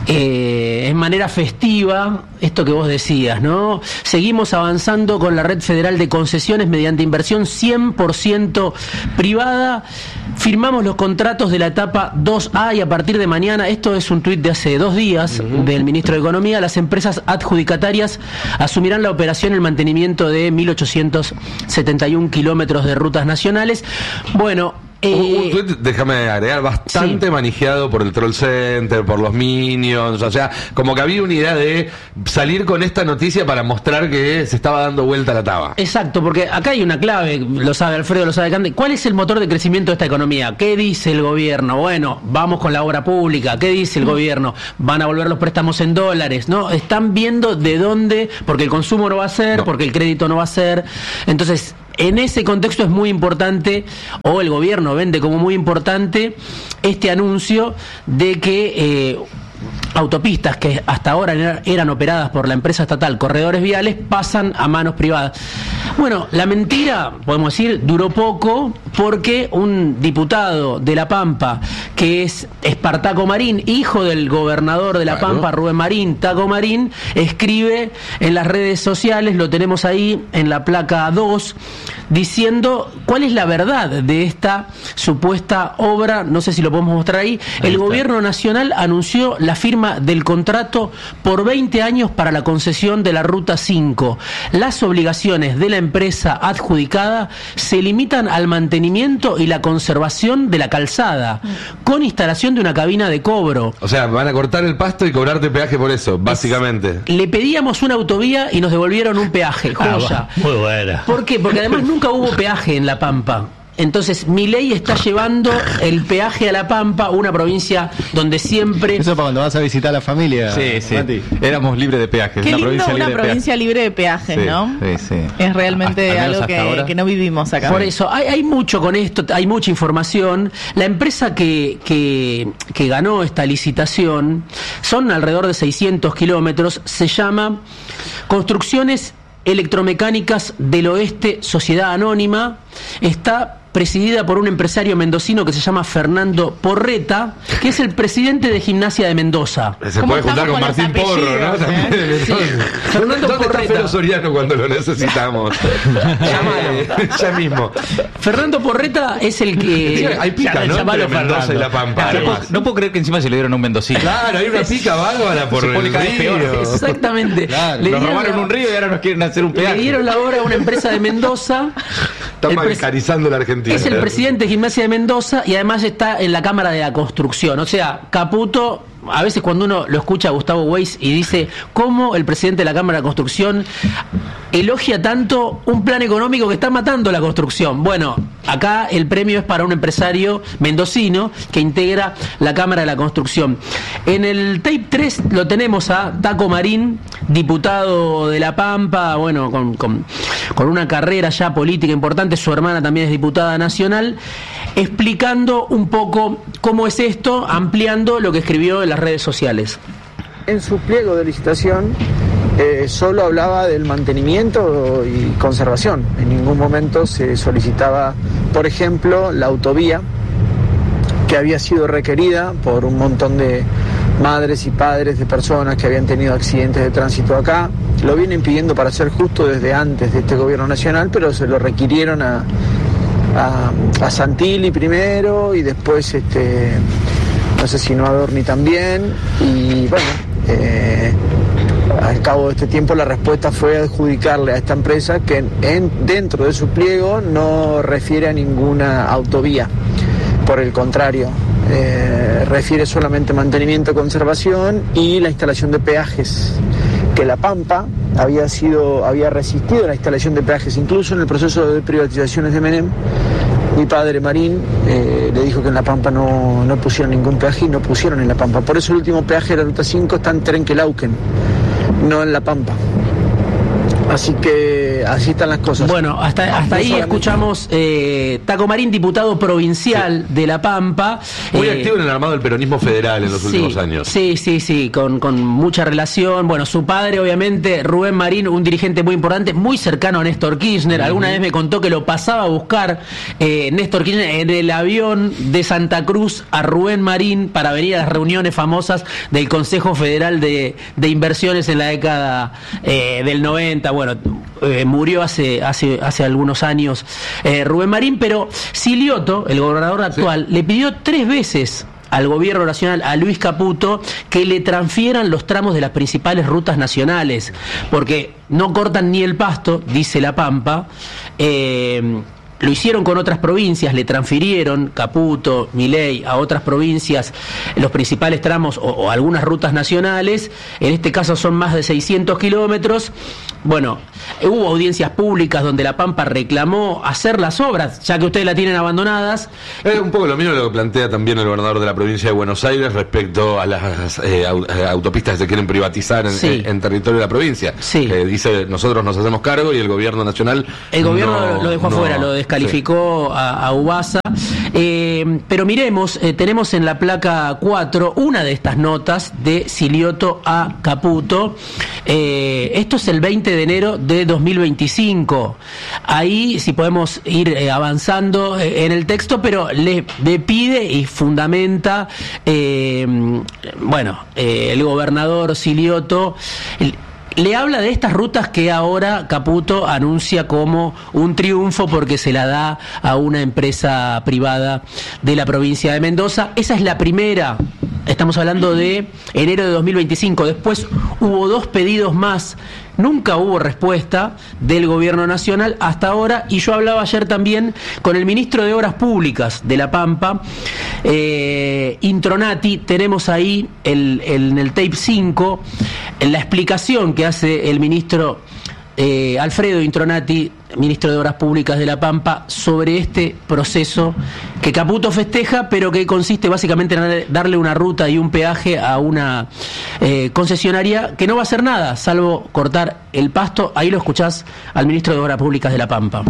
eh, en manera festiva esto que vos decías, ¿no? Seguimos avanzando con la red federal de concesiones mediante inversión cien por ciento privada. Firmamos los contratos de la etapa dos A y a partir de mañana, esto es un tuit de hace dos días uh-huh. del ministro de Economía, las empresas adjudicatarias asumirán la operación y el mantenimiento de mil ochocientos setenta y uno kilómetros de rutas nacionales. Bueno, Eh, un tuit, déjame agregar, bastante sí. manejado por el Troll Center, por los Minions, o sea, como que había una idea de salir con esta noticia para mostrar que se estaba dando vuelta la taba. Exacto, porque acá hay una clave, lo sabe Alfredo, lo sabe Cande. ¿Cuál es el motor de crecimiento de esta economía? ¿Qué dice el gobierno? Bueno, vamos con la obra pública. ¿Qué dice el gobierno? Van a volver los préstamos en dólares, ¿no? Están viendo de dónde, porque el consumo no va a ser, no. porque el crédito no va a ser. Entonces, en ese contexto es muy importante, o el gobierno vende como muy importante, este anuncio de que eh, autopistas que hasta ahora eran operadas por la empresa estatal Corredores Viales pasan a manos privadas. Bueno, la mentira, podemos decir, duró poco porque un diputado de La Pampa, que es Espartaco Marín, hijo del gobernador de La Pampa, claro. Rubén Marín, Taco Marín, escribe en las redes sociales, lo tenemos ahí en la placa dos, diciendo cuál es la verdad de esta supuesta obra. No sé si lo podemos mostrar ahí. ahí El está. Gobierno nacional anunció la firma del contrato por veinte años para la concesión de la Ruta cinco. Las obligaciones de la empresa adjudicada se limitan al mantenimiento y la conservación de la calzada, con instalación de una cabina de cobro. O sea, van a cortar el pasto y cobrarte peaje por eso, básicamente. Es, le pedíamos una autovía y nos devolvieron un peaje, joya. Ah, muy buena. ¿Por qué? Porque además nunca hubo peaje en La Pampa. Entonces, Milei está llevando el peaje a La Pampa, una provincia donde siempre... Eso para cuando vas a visitar a la familia. Sí, sí. Mati. Éramos libres de peajes. Qué una lindo provincia una libre provincia de libre de peajes, sí, ¿no? Sí, sí. Es realmente Hasta, algo que, que no vivimos acá. Por eso, hay, hay mucho con esto, hay mucha información. La empresa que, que, que ganó esta licitación, son alrededor de seiscientos kilómetros, se llama Construcciones Electromecánicas del Oeste, Sociedad Anónima. Está presidida por un empresario mendocino que se llama Fernando Porreta, que es el presidente de Gimnasia de Mendoza. Se puede juntar con, con Martín Porro, ¿no? También ¿eh? Sí. Fernando ¿Dónde Porreta? Está Felo Soriano cuando lo necesitamos? eh, ya mismo. Fernando Porreta es el que... Sí, hay pica, ¿no? Entre Mendoza y La Pampa. No, no, puedo, no puedo creer que encima se le dieron un mendocino. Claro, hay una pica bárbara por el río. Exactamente. Claro, le nos robaron la... un río y ahora nos quieren hacer un peaje. Le dieron la obra a una empresa de Mendoza. Está bancarizando la Argentina. Es el presidente de Gimnasia de Mendoza y además está en la Cámara de la Construcción. O sea, Caputo, a veces cuando uno lo escucha a Gustavo Weiss y dice cómo el presidente de la Cámara de Construcción elogia tanto un plan económico que está matando la construcción. Bueno, acá el premio es para un empresario mendocino que integra la Cámara de la Construcción. En el tape tres lo tenemos a Taco Marín, diputado de La Pampa, bueno, con, con, con una carrera ya política importante, su hermana también es diputada nacional, explicando un poco cómo es esto, ampliando lo que escribió en las redes sociales. En su pliego de licitación eh, solo hablaba del mantenimiento y conservación. En ningún momento se solicitaba, por ejemplo, la autovía que había sido requerida por un montón de madres y padres de personas que habían tenido accidentes de tránsito acá. Lo vienen pidiendo, para ser justo, desde antes de este gobierno nacional, pero se lo requirieron a, a, a Santilli primero y después, este, no sé si no a Dorni también. Y bueno, eh, al cabo de este tiempo la respuesta fue adjudicarle a esta empresa que en, dentro de su pliego no refiere a ninguna autovía. Por el contrario, eh, refiere solamente mantenimiento, conservación y la instalación de peajes, que La Pampa había sido había resistido la instalación de peajes, incluso en el proceso de privatizaciones de Menem. Mi padre Marín eh, le dijo que en La Pampa no, no pusieron ningún peaje y no pusieron en La Pampa. Por eso el último peaje de la Ruta cinco está en Trenquelauquen, no en La Pampa. Así que así están las cosas. Bueno, hasta, hasta No ahí solamente- escuchamos eh, Taco Marín, diputado provincial de La Pampa. Muy Eh, activo en el armado del peronismo federal en los sí, últimos años. Sí, sí, sí, con, con mucha relación. Bueno, su padre, obviamente, Rubén Marín, un dirigente muy importante, muy cercano a Néstor Kirchner. Alguna vez me contó que lo pasaba a buscar eh, Néstor Kirchner en el avión de Santa Cruz a Rubén Marín para venir a las reuniones famosas del Consejo Federal de, de Inversiones en la década eh, del noventa. Bueno, eh, murió hace, hace, hace algunos años eh, Rubén Marín, pero Silioto, el gobernador actual, le pidió tres veces al gobierno nacional, a Luis Caputo, que le transfieran los tramos de las principales rutas nacionales, porque no cortan ni el pasto, dice La Pampa. eh, Lo hicieron con otras provincias, le transfirieron Caputo, Milei a otras provincias los principales tramos o, o algunas rutas nacionales. En este caso son más de seiscientos kilómetros. Bueno, hubo audiencias públicas donde La Pampa reclamó hacer las obras, ya que ustedes la tienen abandonadas. Es un poco lo mismo lo que plantea también el gobernador de la provincia de Buenos Aires respecto a las eh, au- eh, autopistas que se quieren privatizar en, Sí. en- en territorio de la provincia. Sí. Que dice, nosotros nos hacemos cargo y el gobierno nacional... El gobierno no- lo dejó no- afuera, lo descalificó a, a Ubasa. Eh, pero miremos, eh, tenemos en la placa cuatro una de estas notas de Silioto a Caputo. Eh, esto es el veinte de enero de dos mil veinticinco. Ahí, si podemos ir eh, avanzando eh, en el texto, pero le, le pide y fundamenta, eh, bueno, eh, el gobernador Silioto. el- Le habla de estas rutas que ahora Caputo anuncia como un triunfo porque se la da a una empresa privada de la provincia de Mendoza. Esa es la primera. Estamos hablando de enero de dos mil veinticinco. Después hubo dos pedidos más. Nunca hubo respuesta del gobierno nacional hasta ahora, y yo hablaba ayer también con el ministro de Obras Públicas de La Pampa, eh, Intronati. Tenemos ahí el, el- en el tape cinco la explicación que hace el ministro eh, Alfredo Intronati, ministro de Obras Públicas de La Pampa, sobre este proceso que Caputo festeja, pero que consiste básicamente en darle una ruta y un peaje a una eh, concesionaria que no va a hacer nada, salvo cortar el pasto. Ahí lo escuchás al ministro de Obras Públicas de La Pampa.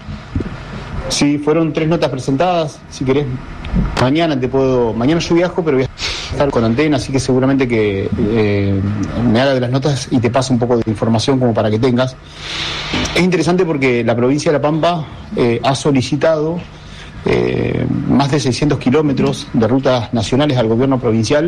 Sí, fueron tres notas presentadas. Si querés, mañana te puedo. Mañana yo viajo, pero voy a estar con Antena, así que seguramente que eh, me haga de las notas y te paso un poco de información como para que tengas. Es interesante porque la provincia de La Pampa eh, ha solicitado eh, más de seiscientos kilómetros de rutas nacionales al gobierno provincial,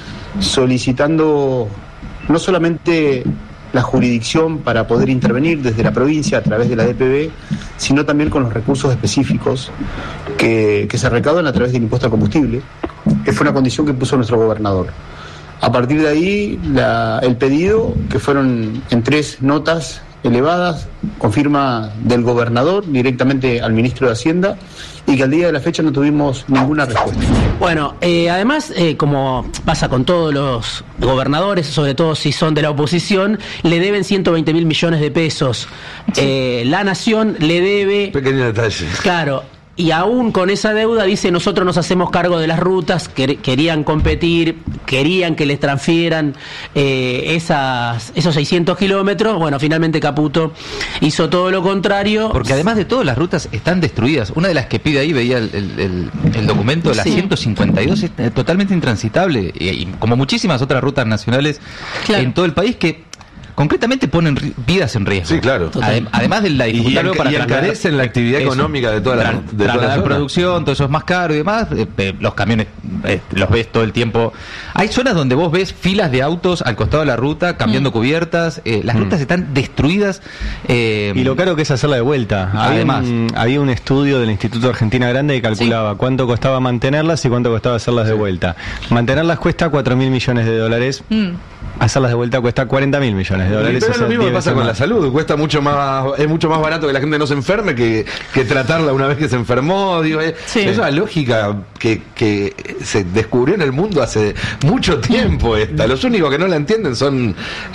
solicitando no solamente la jurisdicción para poder intervenir desde la provincia a través de la D P B, sino también con los recursos específicos que, que se recaudan a través del impuesto al combustible, que fue una condición que puso nuestro gobernador. A partir de ahí, la, el pedido, que fueron en tres notas elevadas, confirma del gobernador directamente al ministro de Hacienda, y que al día de la fecha no tuvimos ninguna respuesta. Bueno, eh, además, eh, como pasa con todos los gobernadores, sobre todo si son de la oposición, le deben ciento veinte mil millones de pesos. Eh, la Nación le debe... Pequeño detalle. Claro. Y aún con esa deuda dice, nosotros nos hacemos cargo de las rutas, que querían competir, querían que les transfieran eh, esas, esos seiscientos kilómetros. Bueno, finalmente Caputo hizo todo lo contrario. Porque además de todo, las rutas están destruidas. Una de las que pide ahí, veía el, el, el, el documento de la Sí. ciento cincuenta y dos, es eh, totalmente intransitable. Y, y como muchísimas otras rutas nacionales Claro. en todo el país que concretamente ponen ri- vidas en riesgo. Sí, claro. Adem- además de la Y, dificultad luego enca- para y trasladar- encarecen la actividad Eso. económica de toda la, Tra- de toda la trasladar zona. producción, todo eso es más caro y demás. eh, eh, los camiones eh, los ves todo el tiempo. Hay zonas donde vos ves filas de autos al costado de la ruta cambiando cubiertas. eh, las Mm. rutas están destruidas. eh, Y lo caro que es hacerla de vuelta. Había Además. un, había un estudio del Instituto Argentina Grande que calculaba cuánto costaba mantenerlas y cuánto costaba hacerlas de vuelta. Mantenerlas cuesta cuatro mil millones de dólares. Mm. Hacerlas de vuelta cuesta cuarenta mil millones de dólares. Pero es o sea, lo mismo que debe pasa ser con la más. salud, cuesta mucho más, es mucho más barato que la gente no se enferme que, que tratarla una vez que se enfermó. Digo, es, Sí. es una lógica que, que se descubrió en el mundo hace mucho tiempo esta. Los únicos que no la entienden son estos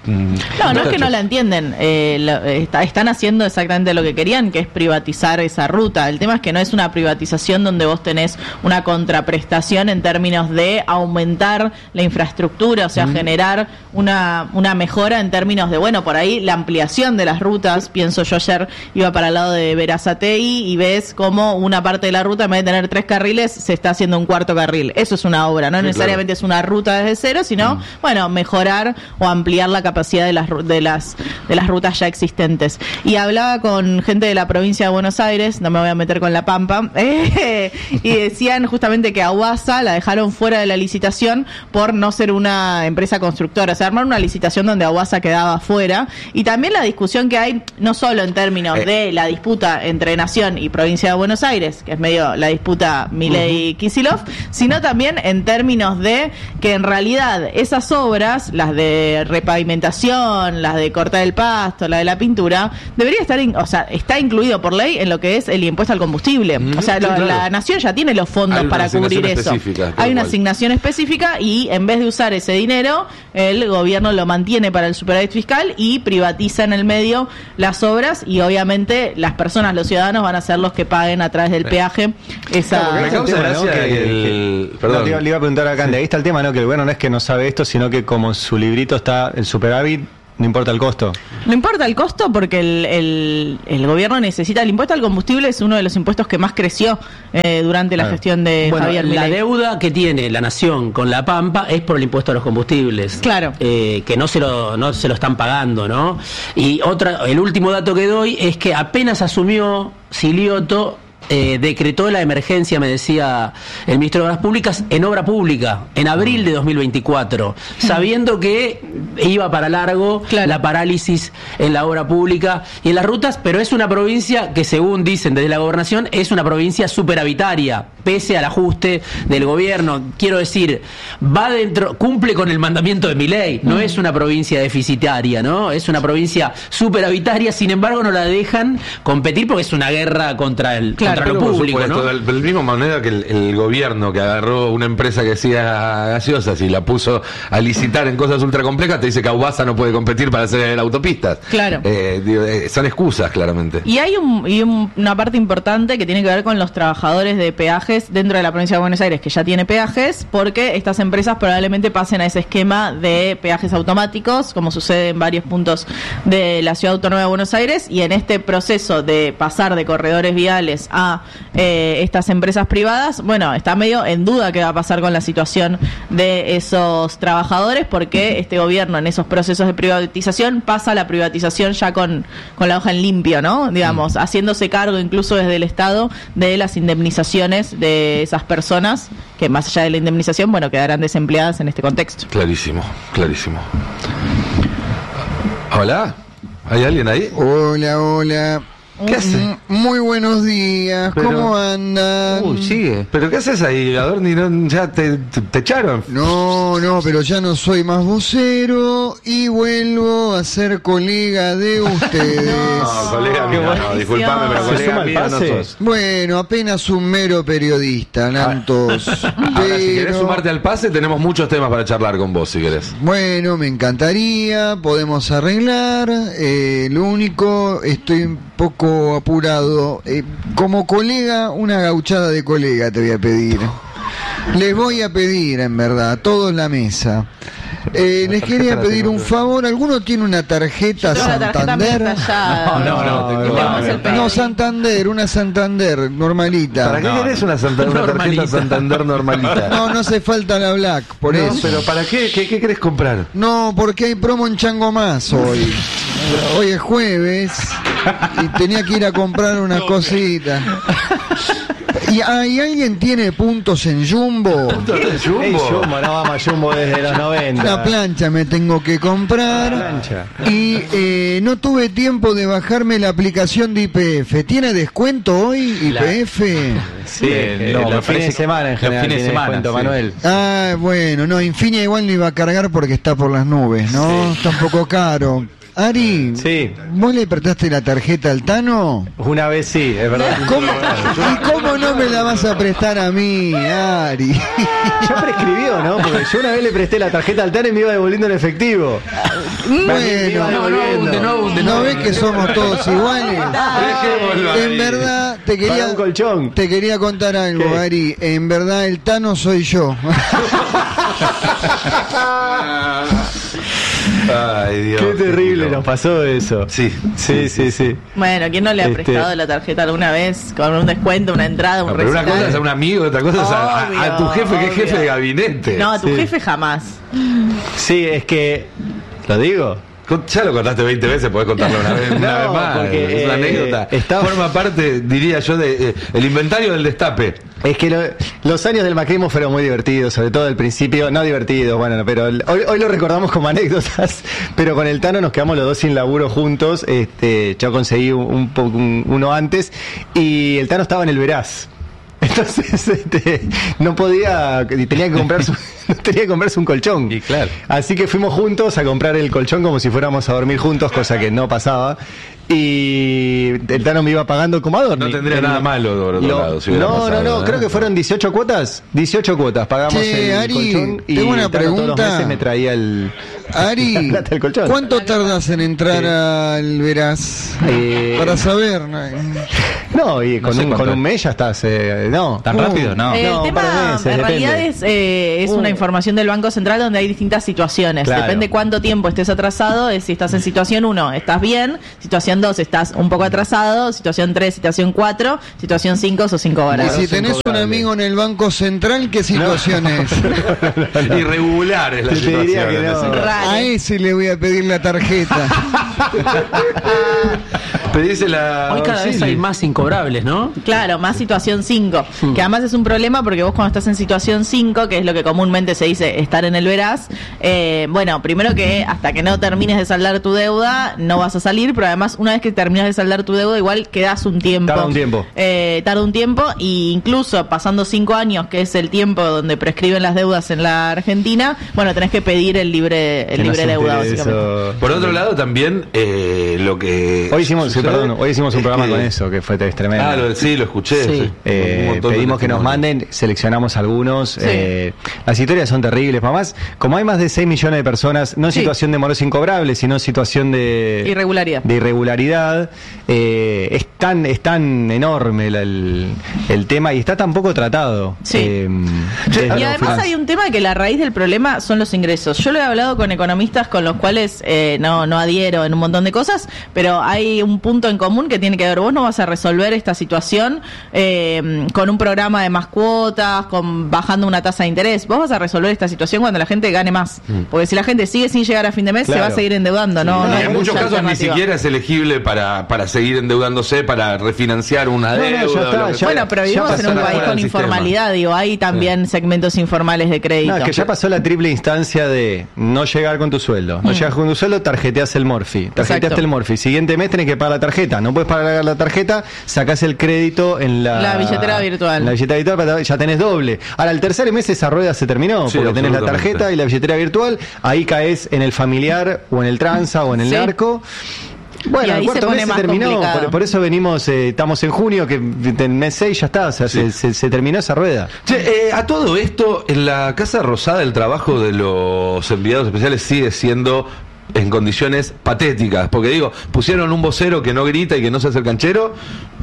No, no es que no la entienden. Eh, lo, está, están haciendo exactamente lo que querían, que es privatizar esa ruta. El tema es que no es una privatización donde vos tenés una contraprestación en términos de aumentar la infraestructura, o sea, mm. generar una, una mejora en términos de, bueno, por ahí la ampliación de las rutas. Pienso yo ayer iba para el lado de Berazategui y ves cómo una parte de la ruta, en vez de tener tres carriles, se está haciendo un cuarto carril. Eso es una obra, no sí, necesariamente claro. es una ruta desde cero, sino, mm. bueno, mejorar o ampliar la capacidad de las, de las de las rutas ya existentes. Y hablaba con gente de la provincia de Buenos Aires, no me voy a meter con La Pampa, eh, y decían justamente que a UASA la dejaron fuera de la licitación por no ser una empresa constructora, o sea, armar una licitación donde a UASA quedaba fuera, y también la discusión que hay, no solo en términos eh. de la disputa entre Nación y provincia de Buenos Aires, que es medio la disputa Milei-Kicillof, uh-huh. sino también en términos de que en realidad esas obras, las de repavimentación, las de cortar el pasto, la de la pintura, debería estar, in, o sea, está incluido por ley en lo que es el impuesto al combustible. Mm, o sea, sí, lo, claro. la Nación ya tiene los fondos para cubrir eso. Hay una asignación específica y en vez de usar ese dinero, el gobierno lo mantiene para el superávit fiscal y privatiza en el medio las obras y obviamente las personas, los ciudadanos van a ser los que paguen a través del peaje esa... Claro, me causa gracia, ¿no? que, que, el, que, perdón. No, le iba a preguntar acá, ahí está el tema, ¿no? Que el gobierno no es que no sabe esto, sino que como en su librito está el superávit, no importa el costo. No importa el costo porque el, el, el gobierno necesita... El impuesto al combustible es uno de los impuestos que más creció eh, durante la claro. gestión de bueno, Javier Milei. La deuda que tiene la Nación con La Pampa es por el impuesto a los combustibles. Claro. Eh, que no se lo no se lo están pagando, ¿no? Y otra, el último dato que doy es que apenas asumió Silioto... Eh, decretó la emergencia, me decía el ministro de Obras Públicas, en obra pública, en abril de dos mil veinticuatro, sabiendo que iba para largo claro. la parálisis en la obra pública y en las rutas, pero es una provincia que, según dicen desde la gobernación, es una provincia superavitaria, pese al ajuste del gobierno. Quiero decir, va dentro, cumple con el mandamiento de Milei, no mm. es una provincia deficitaria, ¿no? Es una provincia superavitaria, sin embargo no la dejan competir porque es una guerra contra el claro. contra lo público, supuesto, ¿no? De la misma manera que el, el gobierno que agarró una empresa que hacía gaseosas y la puso a licitar en cosas ultra complejas, te dice que UASA no puede competir para hacer autopistas. Claro. Eh, digo, eh, son excusas, claramente. Y hay, un, y un, una parte importante que tiene que ver con los trabajadores de peajes dentro de la provincia de Buenos Aires, que ya tiene peajes, porque estas empresas probablemente pasen a ese esquema de peajes automáticos, como sucede en varios puntos de la Ciudad Autónoma de Buenos Aires, y en este proceso de pasar de corredores viales a eh, estas empresas privadas, bueno, está medio en duda qué va a pasar con la situación de esos trabajadores, porque este gobierno en esos procesos de privatización pasa a la privatización ya con, con la hoja en limpio, ¿no? Digamos, mm. haciéndose cargo incluso desde el Estado de las indemnizaciones de esas personas que, más allá de la indemnización, bueno, quedarán desempleadas en este contexto. Clarísimo, clarísimo. Hola, ¿hay alguien ahí? Hola, hola. ¿Qué hace? Muy buenos días, pero, ¿cómo andan? Uy, sigue. ¿Pero qué haces ahí, Adorni? ¿No, ¿Ya te, te, te echaron? No, no, pero ya no soy más vocero y vuelvo a ser colega de ustedes. No, colega mío, no, no, disculpame, pero colega mío no sos. Bueno, apenas un mero periodista, Nantos. Ahora, pero... si querés sumarte al pase, tenemos muchos temas para charlar con vos, si querés. Bueno, me encantaría, podemos arreglar. Eh, lo único, estoy un poco apurado. Eh, como colega, una gauchada de colega te voy a pedir. Les voy a pedir, en verdad, todos en la mesa. Eh, les quería pedir un favor. ¿Alguno tiene una tarjeta Santander? No, no, no. No, no, Santander, una Santander normalita. ¿Para qué no, querés una, Santa, una tarjeta Santander normalita? No, no hace falta la Black, por no, eso. ¿Pero para qué? ¿Qué, qué querés comprar? No, porque hay promo en Chango Más hoy. Hoy es jueves y tenía que ir a comprar una cosita. ¿Y hay, alguien tiene puntos en Jumbo? ¿Puntos en Jumbo? Hey, Jumbo, no vamos a Jumbo desde los noventa. Una plancha me tengo que comprar. Plancha. Y eh, no tuve tiempo de bajarme la aplicación de I P F. ¿Tiene descuento hoy I P F? Sí, eh, no, los fines de semana en general. Los fines de semana, descuento, sí. Manuel. Ah, bueno, no, Infinia igual no iba a cargar porque está por las nubes, ¿no? Sí. Está un poco caro. Ari, Sí. ¿vos le prestaste la tarjeta al Tano? Una vez sí, es verdad. ¿Cómo? ¿Y cómo no me la vas a prestar a mí, Ari? Ya prescribió, ¿no? Porque yo una vez le presté la tarjeta al Tano y me iba devolviendo en efectivo. Bueno, No, no abunde, no abunde. ¿no ves que somos todos iguales? Dejémoslo En ahí. verdad, te Para quería, un colchón. te quería contar algo, ¿Qué? Ari. En verdad, el Tano soy yo. Ay, Dios. Qué terrible Dios. nos pasó eso. Sí. Sí, sí, sí. Bueno, ¿quién no le ha Este- prestado la tarjeta alguna vez con un descuento, una entrada, un No, pero una recital? cosa es a un amigo, otra cosa es a, a- a tu jefe, que es Obvio, jefe de obvio. gabinete. No, a tu Sí. jefe jamás. Sí, es que... ¿Lo digo? Con- Ya lo contaste veinte veces, podés contarlo una vez, una No, vez más. porque, es una eh, anécdota. estaba- Forma parte, diría yo, de eh, el inventario del destape. Es que lo- los años del macrismo fueron muy divertidos, sobre todo al principio, no divertidos, bueno, pero el- hoy, hoy lo recordamos como anécdotas, pero con el Tano nos quedamos los dos sin laburo juntos, este, yo conseguí un, un po- un- uno antes y el Tano estaba en el Veraz. Entonces, este, no podía, y tenía que comprarse, tenía que comprarse un colchón. Y claro. Así que fuimos juntos a comprar el colchón como si fuéramos a dormir juntos, cosa que no pasaba. Y el Tano me iba pagando como a dormir. No tendría El- nada malo, por otro lo- lado, si hubiera no, pasado, no, no, ¿eh? creo que fueron dieciocho cuotas. dieciocho cuotas, pagamos Che, el Ari, colchón y tengo una el Tano todos los pregunta. meses me traía el, Ari, la plata del colchón. ¿cuánto tardas en entrar al Veraz? Eh, Para saber. ¿no? No, y No con, sé un, cuánto con un es. mes ya estás, eh, no. ¿Tan Uh, rápido? No. El No, un tema, par de meses, en depende. realidad, es, eh, es Uh. una información del Banco Central donde hay distintas situaciones. Claro. Depende cuánto tiempo estés atrasado, es si estás en situación uno, estás bien, situación dos, estás un poco atrasado, situación tres, situación cuatro, situación cinco, o cinco Y horas. si tenés un incobrable. amigo en el Banco Central, ¿qué situación es? Irregular es la Te situación. diría que en no. ese caso. Raro. A ese le voy a pedir la tarjeta. Pedísela. Hoy cada vez hay más incobrables, ¿no? Claro, más situación cinco, que además es un problema porque vos cuando estás en situación cinco, que es lo que comúnmente se dice estar en el Veraz, eh, bueno, primero que hasta que no termines de saldar tu deuda no vas a salir, pero además una vez que terminas de saldar tu deuda igual quedas un tiempo. Tarda un tiempo. Eh, tarda un tiempo y incluso pasando cinco años, que es el tiempo donde prescriben las deudas en la Argentina, bueno, tenés que pedir el libre, el Que no libre se deuda entere de básicamente. eso. Por otro lado, también eh, lo que. Hoy hicimos, sí, sucede perdón, hoy hicimos un es programa que- con eso, que fue tremendo. Ah, lo- sí, lo escuché. Sí. sí. Eh, Un montón de pedimos que nos testimonios. manden, seleccionamos algunos. Sí. eh, las historias son terribles. Mamás, como hay más de seis millones de personas, no en Sí. situación de moros incobrables, sino en situación de Irregularidad. de irregularidad, eh, es tan es tan enorme la- el, el tema y está tan poco tratado. Sí. Eh, Y desde lo además finan- hay un tema que la raíz del problema son los ingresos. Yo lo he hablado con economistas con los cuales eh, no, no adhiero en un montón de cosas, pero hay un punto en común que tiene que ver, vos no vas a resolver esta situación eh, con un programa de más cuotas, con bajando una tasa de interés. Vos vas a resolver esta situación cuando la gente gane más. Porque si la gente sigue sin llegar a fin de mes, se Claro. va a seguir endeudando. No, Y no hay en muchos mucha casos ni alternativa. siquiera es elegible para, para seguir endeudándose, para refinanciar una No, no, deuda. ya o está, lo que ya- sea. Bueno, pero ya vivimos en pasó un la país fuera con del sistema. informalidad, digo, hay también segmentos informales de crédito. No, es que ya pasó la triple instancia de no llegar con tu sueldo. No llegas con tu sueldo, tarjeteas el Morphy. Tarjeteaste Mm. Exacto. el Morphy. Siguiente mes tenés que pagar la tarjeta. No puedes pagar la tarjeta, sacás el crédito en la, La billetera virtual. en la billetera virtual, pero ya tenés doble. Ahora, el tercer mes esa rueda se terminó, Sí, porque tenés la absolutamente. tarjeta y la billetera virtual. Ahí caes en el familiar o en el tranza o en el Sí. narco. Bueno, Y ahí el cuarto se pone mes se más terminó, complicado. por, por eso venimos, eh, estamos en junio, que en mes seis ya está, o sea, se, se- se terminó esa rueda. Che, eh, a todo esto, en la Casa Rosada el trabajo de los enviados especiales sigue siendo en condiciones patéticas, porque digo, pusieron un vocero que no grita y que no se hace el canchero,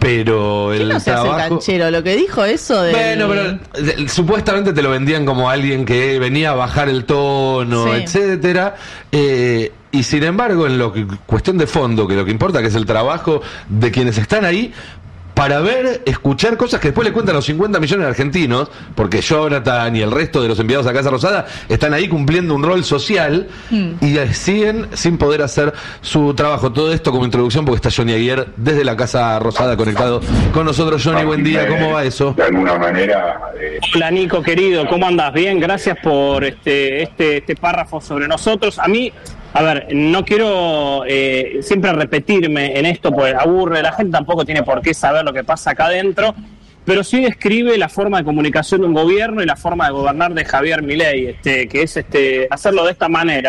pero el ¿Quién no se hace trabajo... canchero? Lo que dijo eso de... Bueno, pero eh, supuestamente te lo vendían como alguien que venía a bajar el tono, Sí. etcétera. Eh, y sin embargo, en lo que cuestión de fondo, que lo que importa que es el trabajo de quienes están ahí, para ver, escuchar cosas que después le cuentan a los cincuenta millones de argentinos, porque Jonathan y el resto de los enviados a Casa Rosada están ahí cumpliendo un rol social y eh, siguen sin poder hacer su trabajo. Todo esto como introducción, porque está Johnny Aguirre desde la Casa Rosada conectado con nosotros. Johnny, buen día, ¿cómo va eso? De alguna manera. eh, Hola Nico, querido, ¿cómo andas? Bien, gracias por este, este, este párrafo sobre nosotros. A mí, a ver, no quiero eh, siempre repetirme en esto, pues aburre, la gente tampoco tiene por qué saber lo que pasa acá adentro, pero sí describe la forma de comunicación de un gobierno y la forma de gobernar de Javier Milei, este, que es este, hacerlo de esta manera.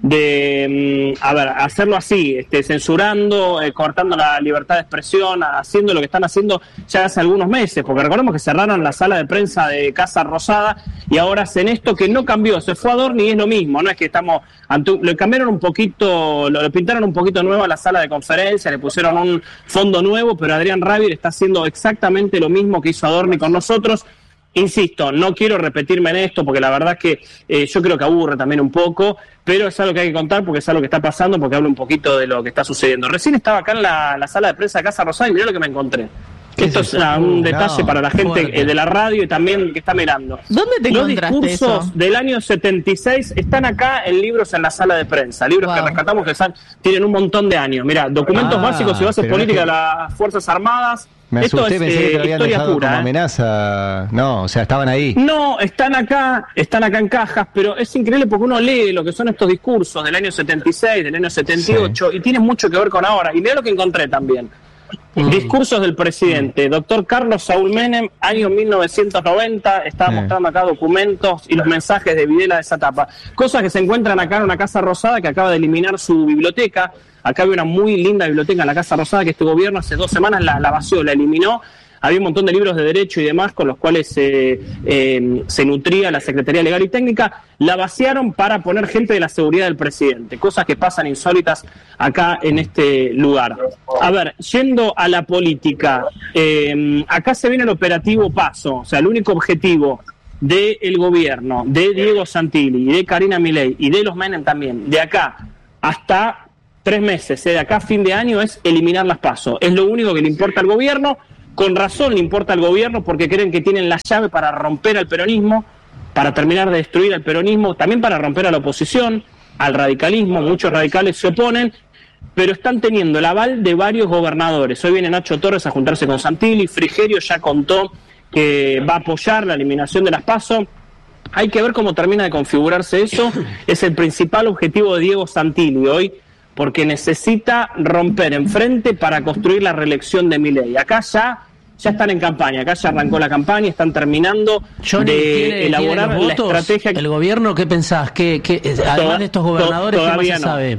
de a ver, hacerlo así, este, censurando, eh, cortando la libertad de expresión, haciendo lo que están haciendo ya hace algunos meses, porque recordemos que cerraron la sala de prensa de Casa Rosada y ahora hacen esto que no cambió, se fue a Adorni y es lo mismo, no es que estamos ante, le cambiaron un poquito, lo, lo pintaron un poquito nuevo a la sala de conferencia, le pusieron un fondo nuevo, pero Adrián Rabier está haciendo exactamente lo mismo que hizo Adorni con nosotros. Insisto, no quiero repetirme en esto porque la verdad es que eh, yo creo que aburre también un poco, pero es algo que hay que contar porque es algo que está pasando, porque hablo un poquito de lo que está sucediendo. Recién estaba acá en la, la sala de prensa de Casa Rosada y mirá lo que me encontré. Esto es una, un detalle no, para la gente eh, de la radio y también que está mirando. ¿Dónde te Los encontraste discursos eso? del año setenta y seis están acá en libros en la sala de prensa, libros wow. que rescatamos que están, tienen un montón de años. Mirá, documentos ah, básicos y bases políticas de las Fuerzas Armadas. Me Esto asusté, es pensé eh, que te lo habían historia dejado pura, como ¿eh? amenaza. No, o sea, estaban ahí. No, están acá, están acá en cajas, pero es increíble porque uno lee lo que son estos discursos del año setenta y seis, del año setenta y ocho, sí. y tienen mucho que ver con ahora. Y mirá lo que encontré también. Mm. Discursos del presidente, doctor Carlos Saúl Menem, año mil novecientos noventa, estaba sí. mostrando acá documentos y los mensajes de Videla de esa etapa. Cosas que se encuentran acá en una Casa Rosada que acaba de eliminar su biblioteca. Acá había una muy linda biblioteca en la Casa Rosada que este gobierno hace dos semanas la, la vació, la eliminó. Había un montón de libros de derecho y demás con los cuales eh, eh, se nutría la Secretaría Legal y Técnica. La vaciaron para poner gente de la seguridad del presidente. Cosas que pasan insólitas acá en este lugar. A ver, yendo a la política, eh, acá se viene el operativo Paso. O sea, el único objetivo del gobierno, de Diego Santilli, y de Karina Milei y de los Menem también, de acá hasta tres meses, ¿eh? de acá a fin de año, es eliminar las PASO. Es lo único que le importa al gobierno. Con razón le importa al gobierno porque creen que tienen la llave para romper al peronismo, para terminar de destruir al peronismo, también para romper a la oposición, al radicalismo. Muchos radicales se oponen, pero están teniendo el aval de varios gobernadores. Hoy viene Nacho Torres a juntarse con Santilli, Frigerio ya contó que va a apoyar la eliminación de las PASO. Hay que ver cómo termina de configurarse eso. Es el principal objetivo de Diego Santilli hoy, porque necesita romper enfrente para construir la reelección de Milei. Acá ya, ya están en campaña, acá ya arrancó la campaña, están terminando Johnny, de ¿tiene, elaborar ¿tiene los votos? la estrategia. ¿El gobierno qué pensás? ¿Qué, qué, además Toda, de estos gobernadores, to, ¿qué más se no. sabe?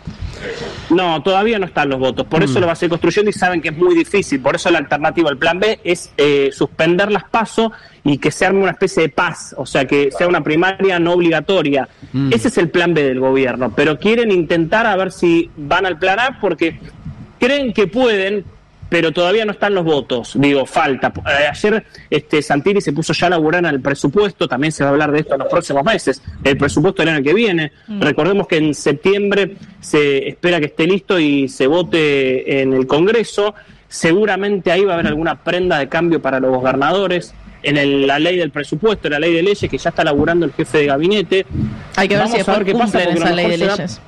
No, todavía no están los votos, por mm. eso lo va a seguir construyendo y saben que es muy difícil, por eso la alternativa, el plan B, es eh, suspender las PASO y que se arme una especie de paz, o sea, que sea una primaria no obligatoria. Mm. Ese es el plan B del gobierno, pero quieren intentar a ver si van al plan A porque creen que pueden, pero todavía no están los votos, digo, falta. Eh, ayer este, Santilli se puso ya a laburar en el presupuesto, también se va a hablar de esto en los próximos meses, el presupuesto del año que viene. Mm. Recordemos que en septiembre se espera que esté listo y se vote en el Congreso, seguramente ahí va a haber alguna prenda de cambio para los gobernadores, en el, la ley del presupuesto, la ley de leyes que ya está laburando el jefe de gabinete. Hay que ver Vamos si después a ver qué pasa, cumplen esa ley de será... leyes.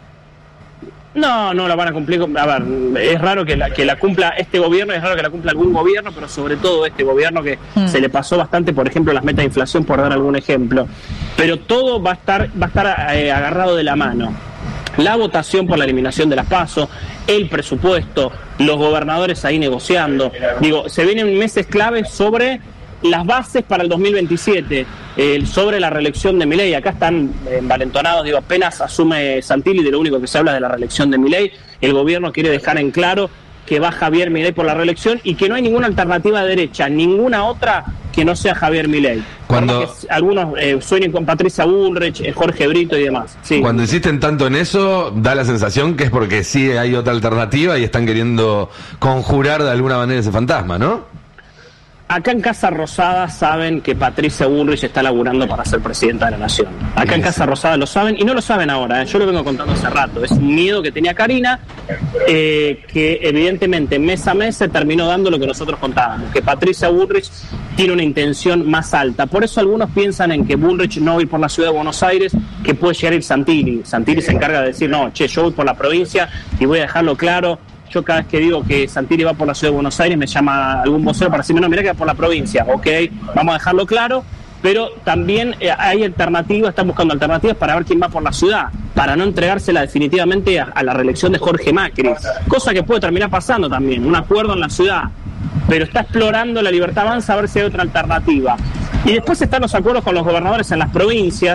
No, no la van a cumplir. A ver, es raro que la, que la cumpla este gobierno, es raro que la cumpla algún gobierno, pero sobre todo este gobierno que mm. se le pasó bastante, por ejemplo, las metas de inflación, por dar algún ejemplo. Pero todo va a estar, va a estar eh, agarrado de la mano. La votación por la eliminación de las PASO, el presupuesto, los gobernadores ahí negociando. Digo, se vienen meses claves sobre las bases para el dos mil veintisiete, eh, sobre la reelección de Milei. Acá están eh, envalentonados, digo, apenas asume Santilli, de lo único que se habla es de la reelección de Milei. El gobierno quiere dejar en claro que va Javier Milei por la reelección y que no hay ninguna alternativa de derecha, ninguna otra que no sea Javier Milei. Cuando que algunos eh, sueñen con Patricia Bullrich, eh, Jorge Brito y demás. Sí. Cuando insisten tanto en eso, da la sensación que es porque sí hay otra alternativa y están queriendo conjurar de alguna manera ese fantasma, ¿no? Acá en Casa Rosada saben que Patricia Bullrich está laburando para ser presidenta de la Nación. Acá en Casa Rosada lo saben, y no lo saben ahora, ¿eh? Yo lo vengo contando hace rato. Es un miedo que tenía Karina, eh, que evidentemente mes a mes se terminó dando lo que nosotros contábamos, que Patricia Bullrich tiene una intención más alta. Por eso algunos piensan en que Bullrich no va a ir por la ciudad de Buenos Aires, que puede llegar a ir Santilli. Santilli se encarga de decir, no, che, yo voy por la provincia y voy a dejarlo claro. Yo cada vez que digo que Santilli va por la ciudad de Buenos Aires me llama algún vocero para decirme, no, mirá que va por la provincia, ok, vamos a dejarlo claro, pero también eh, hay alternativas, están buscando alternativas para ver quién va por la ciudad, para no entregársela definitivamente a, a la reelección de Jorge Macri, cosa que puede terminar pasando también, un acuerdo en la ciudad, pero está explorando la Libertad Avanza a ver si hay otra alternativa. Y después están los acuerdos con los gobernadores en las provincias,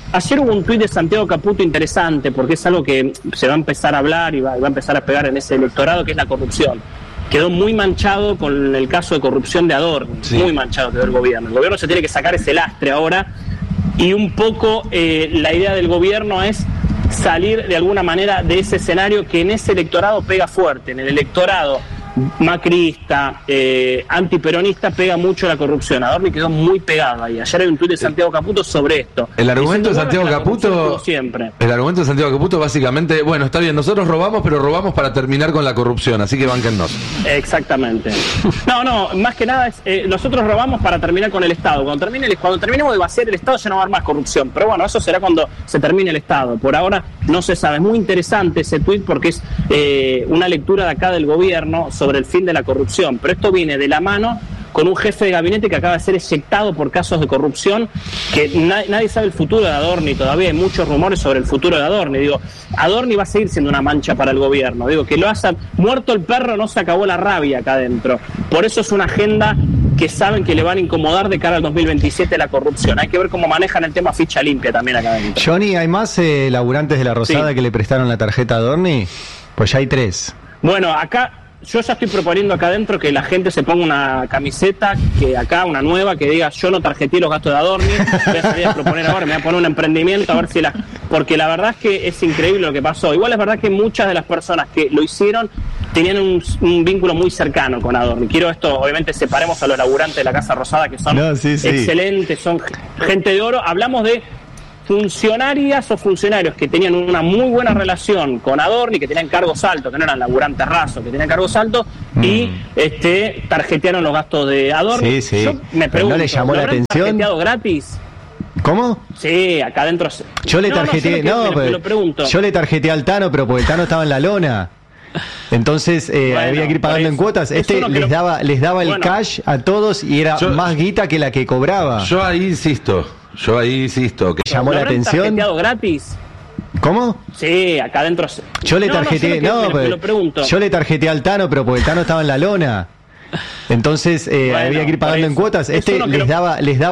ayer hubo un tuit de Santiago Caputo interesante, porque es algo que se va a empezar a hablar y va, y va a empezar a pegar en ese electorado, que es la corrupción. Quedó muy manchado con el caso de corrupción de Adorni, sí. muy manchado quedó el gobierno. El gobierno se tiene que sacar ese lastre ahora, y un poco eh, la idea del gobierno es salir de alguna manera de ese escenario que en ese electorado pega fuerte, en el electorado macrista, eh, antiperonista, pega mucho la corrupción. Adorni quedó muy pegado ahí. Ayer hay un tuit de Santiago Caputo sobre esto. El argumento de Santiago Caputo, siempre. el argumento de Santiago Caputo básicamente, bueno, está bien, nosotros robamos, pero robamos para terminar con la corrupción, así que bánquennos. Exactamente. No, no, más que nada es, eh, nosotros robamos para terminar con el Estado. Cuando termine el, cuando terminemos de vaciar el Estado ya no va a haber más corrupción. Pero bueno, eso será cuando se termine el Estado. Por ahora no se sabe. Es muy interesante ese tuit porque es eh, una lectura de acá del gobierno sobre sobre el fin de la corrupción, pero esto viene de la mano con un jefe de gabinete que acaba de ser eyectado por casos de corrupción, que na- nadie sabe el futuro de Adorni, todavía hay muchos rumores sobre el futuro de Adorni. Digo, Adorni va a seguir siendo una mancha para el gobierno, digo, que lo haya muerto el perro, no se acabó la rabia acá adentro, por eso es una agenda que saben que le van a incomodar de cara al dos mil veintisiete la corrupción. Hay que ver cómo manejan el tema ficha limpia también acá adentro. Johnny, ¿hay más eh, laburantes de la Rosada sí. que le prestaron la tarjeta a Adorni? Pues ya hay tres. Bueno, acá yo ya estoy proponiendo acá adentro que la gente se ponga una camiseta, que acá una nueva, que diga yo no tarjeté los gastos de Adorni. Voy a salir a proponer ahora, me voy a poner un emprendimiento a ver si la... Porque la verdad es que es increíble lo que pasó. Igual es verdad que muchas de las personas que lo hicieron tenían un, un vínculo muy cercano con Adorni. Quiero esto, obviamente separemos a los laburantes de la Casa Rosada, que son no, sí, sí. excelentes, son gente de oro. Hablamos de funcionarias o funcionarios que tenían una muy buena relación con Adorni, que tenían cargos altos, que no eran laburantes rasos, que tenían cargos altos, mm. y este tarjetearon los gastos de Adorni. Sí, sí. Yo me pregunto, ¿no le llamó la atención? ¿Tarjeteado gratis? ¿Cómo? Sí, acá adentro. Yo le tarjeteé, no, no, no me, lo pregunto. Yo le tarjeteé al Tano, pero porque el Tano estaba en la lona. Entonces eh, bueno, había que ir pagando en cuotas. Este les lo... daba les daba el bueno, cash a todos y era yo, más guita que la que cobraba. Yo ahí insisto. Yo ahí insisto. Que llamó la atención. ¿Tarjeteado gratis? ¿Cómo? Sí, acá adentro. Yo le tarjeteé, no, no, no me, me lo yo le tarjeteé al Tano, pero porque el Tano estaba en la lona. Entonces eh, bueno, había que ir pagando en cuotas. Este les daba les daba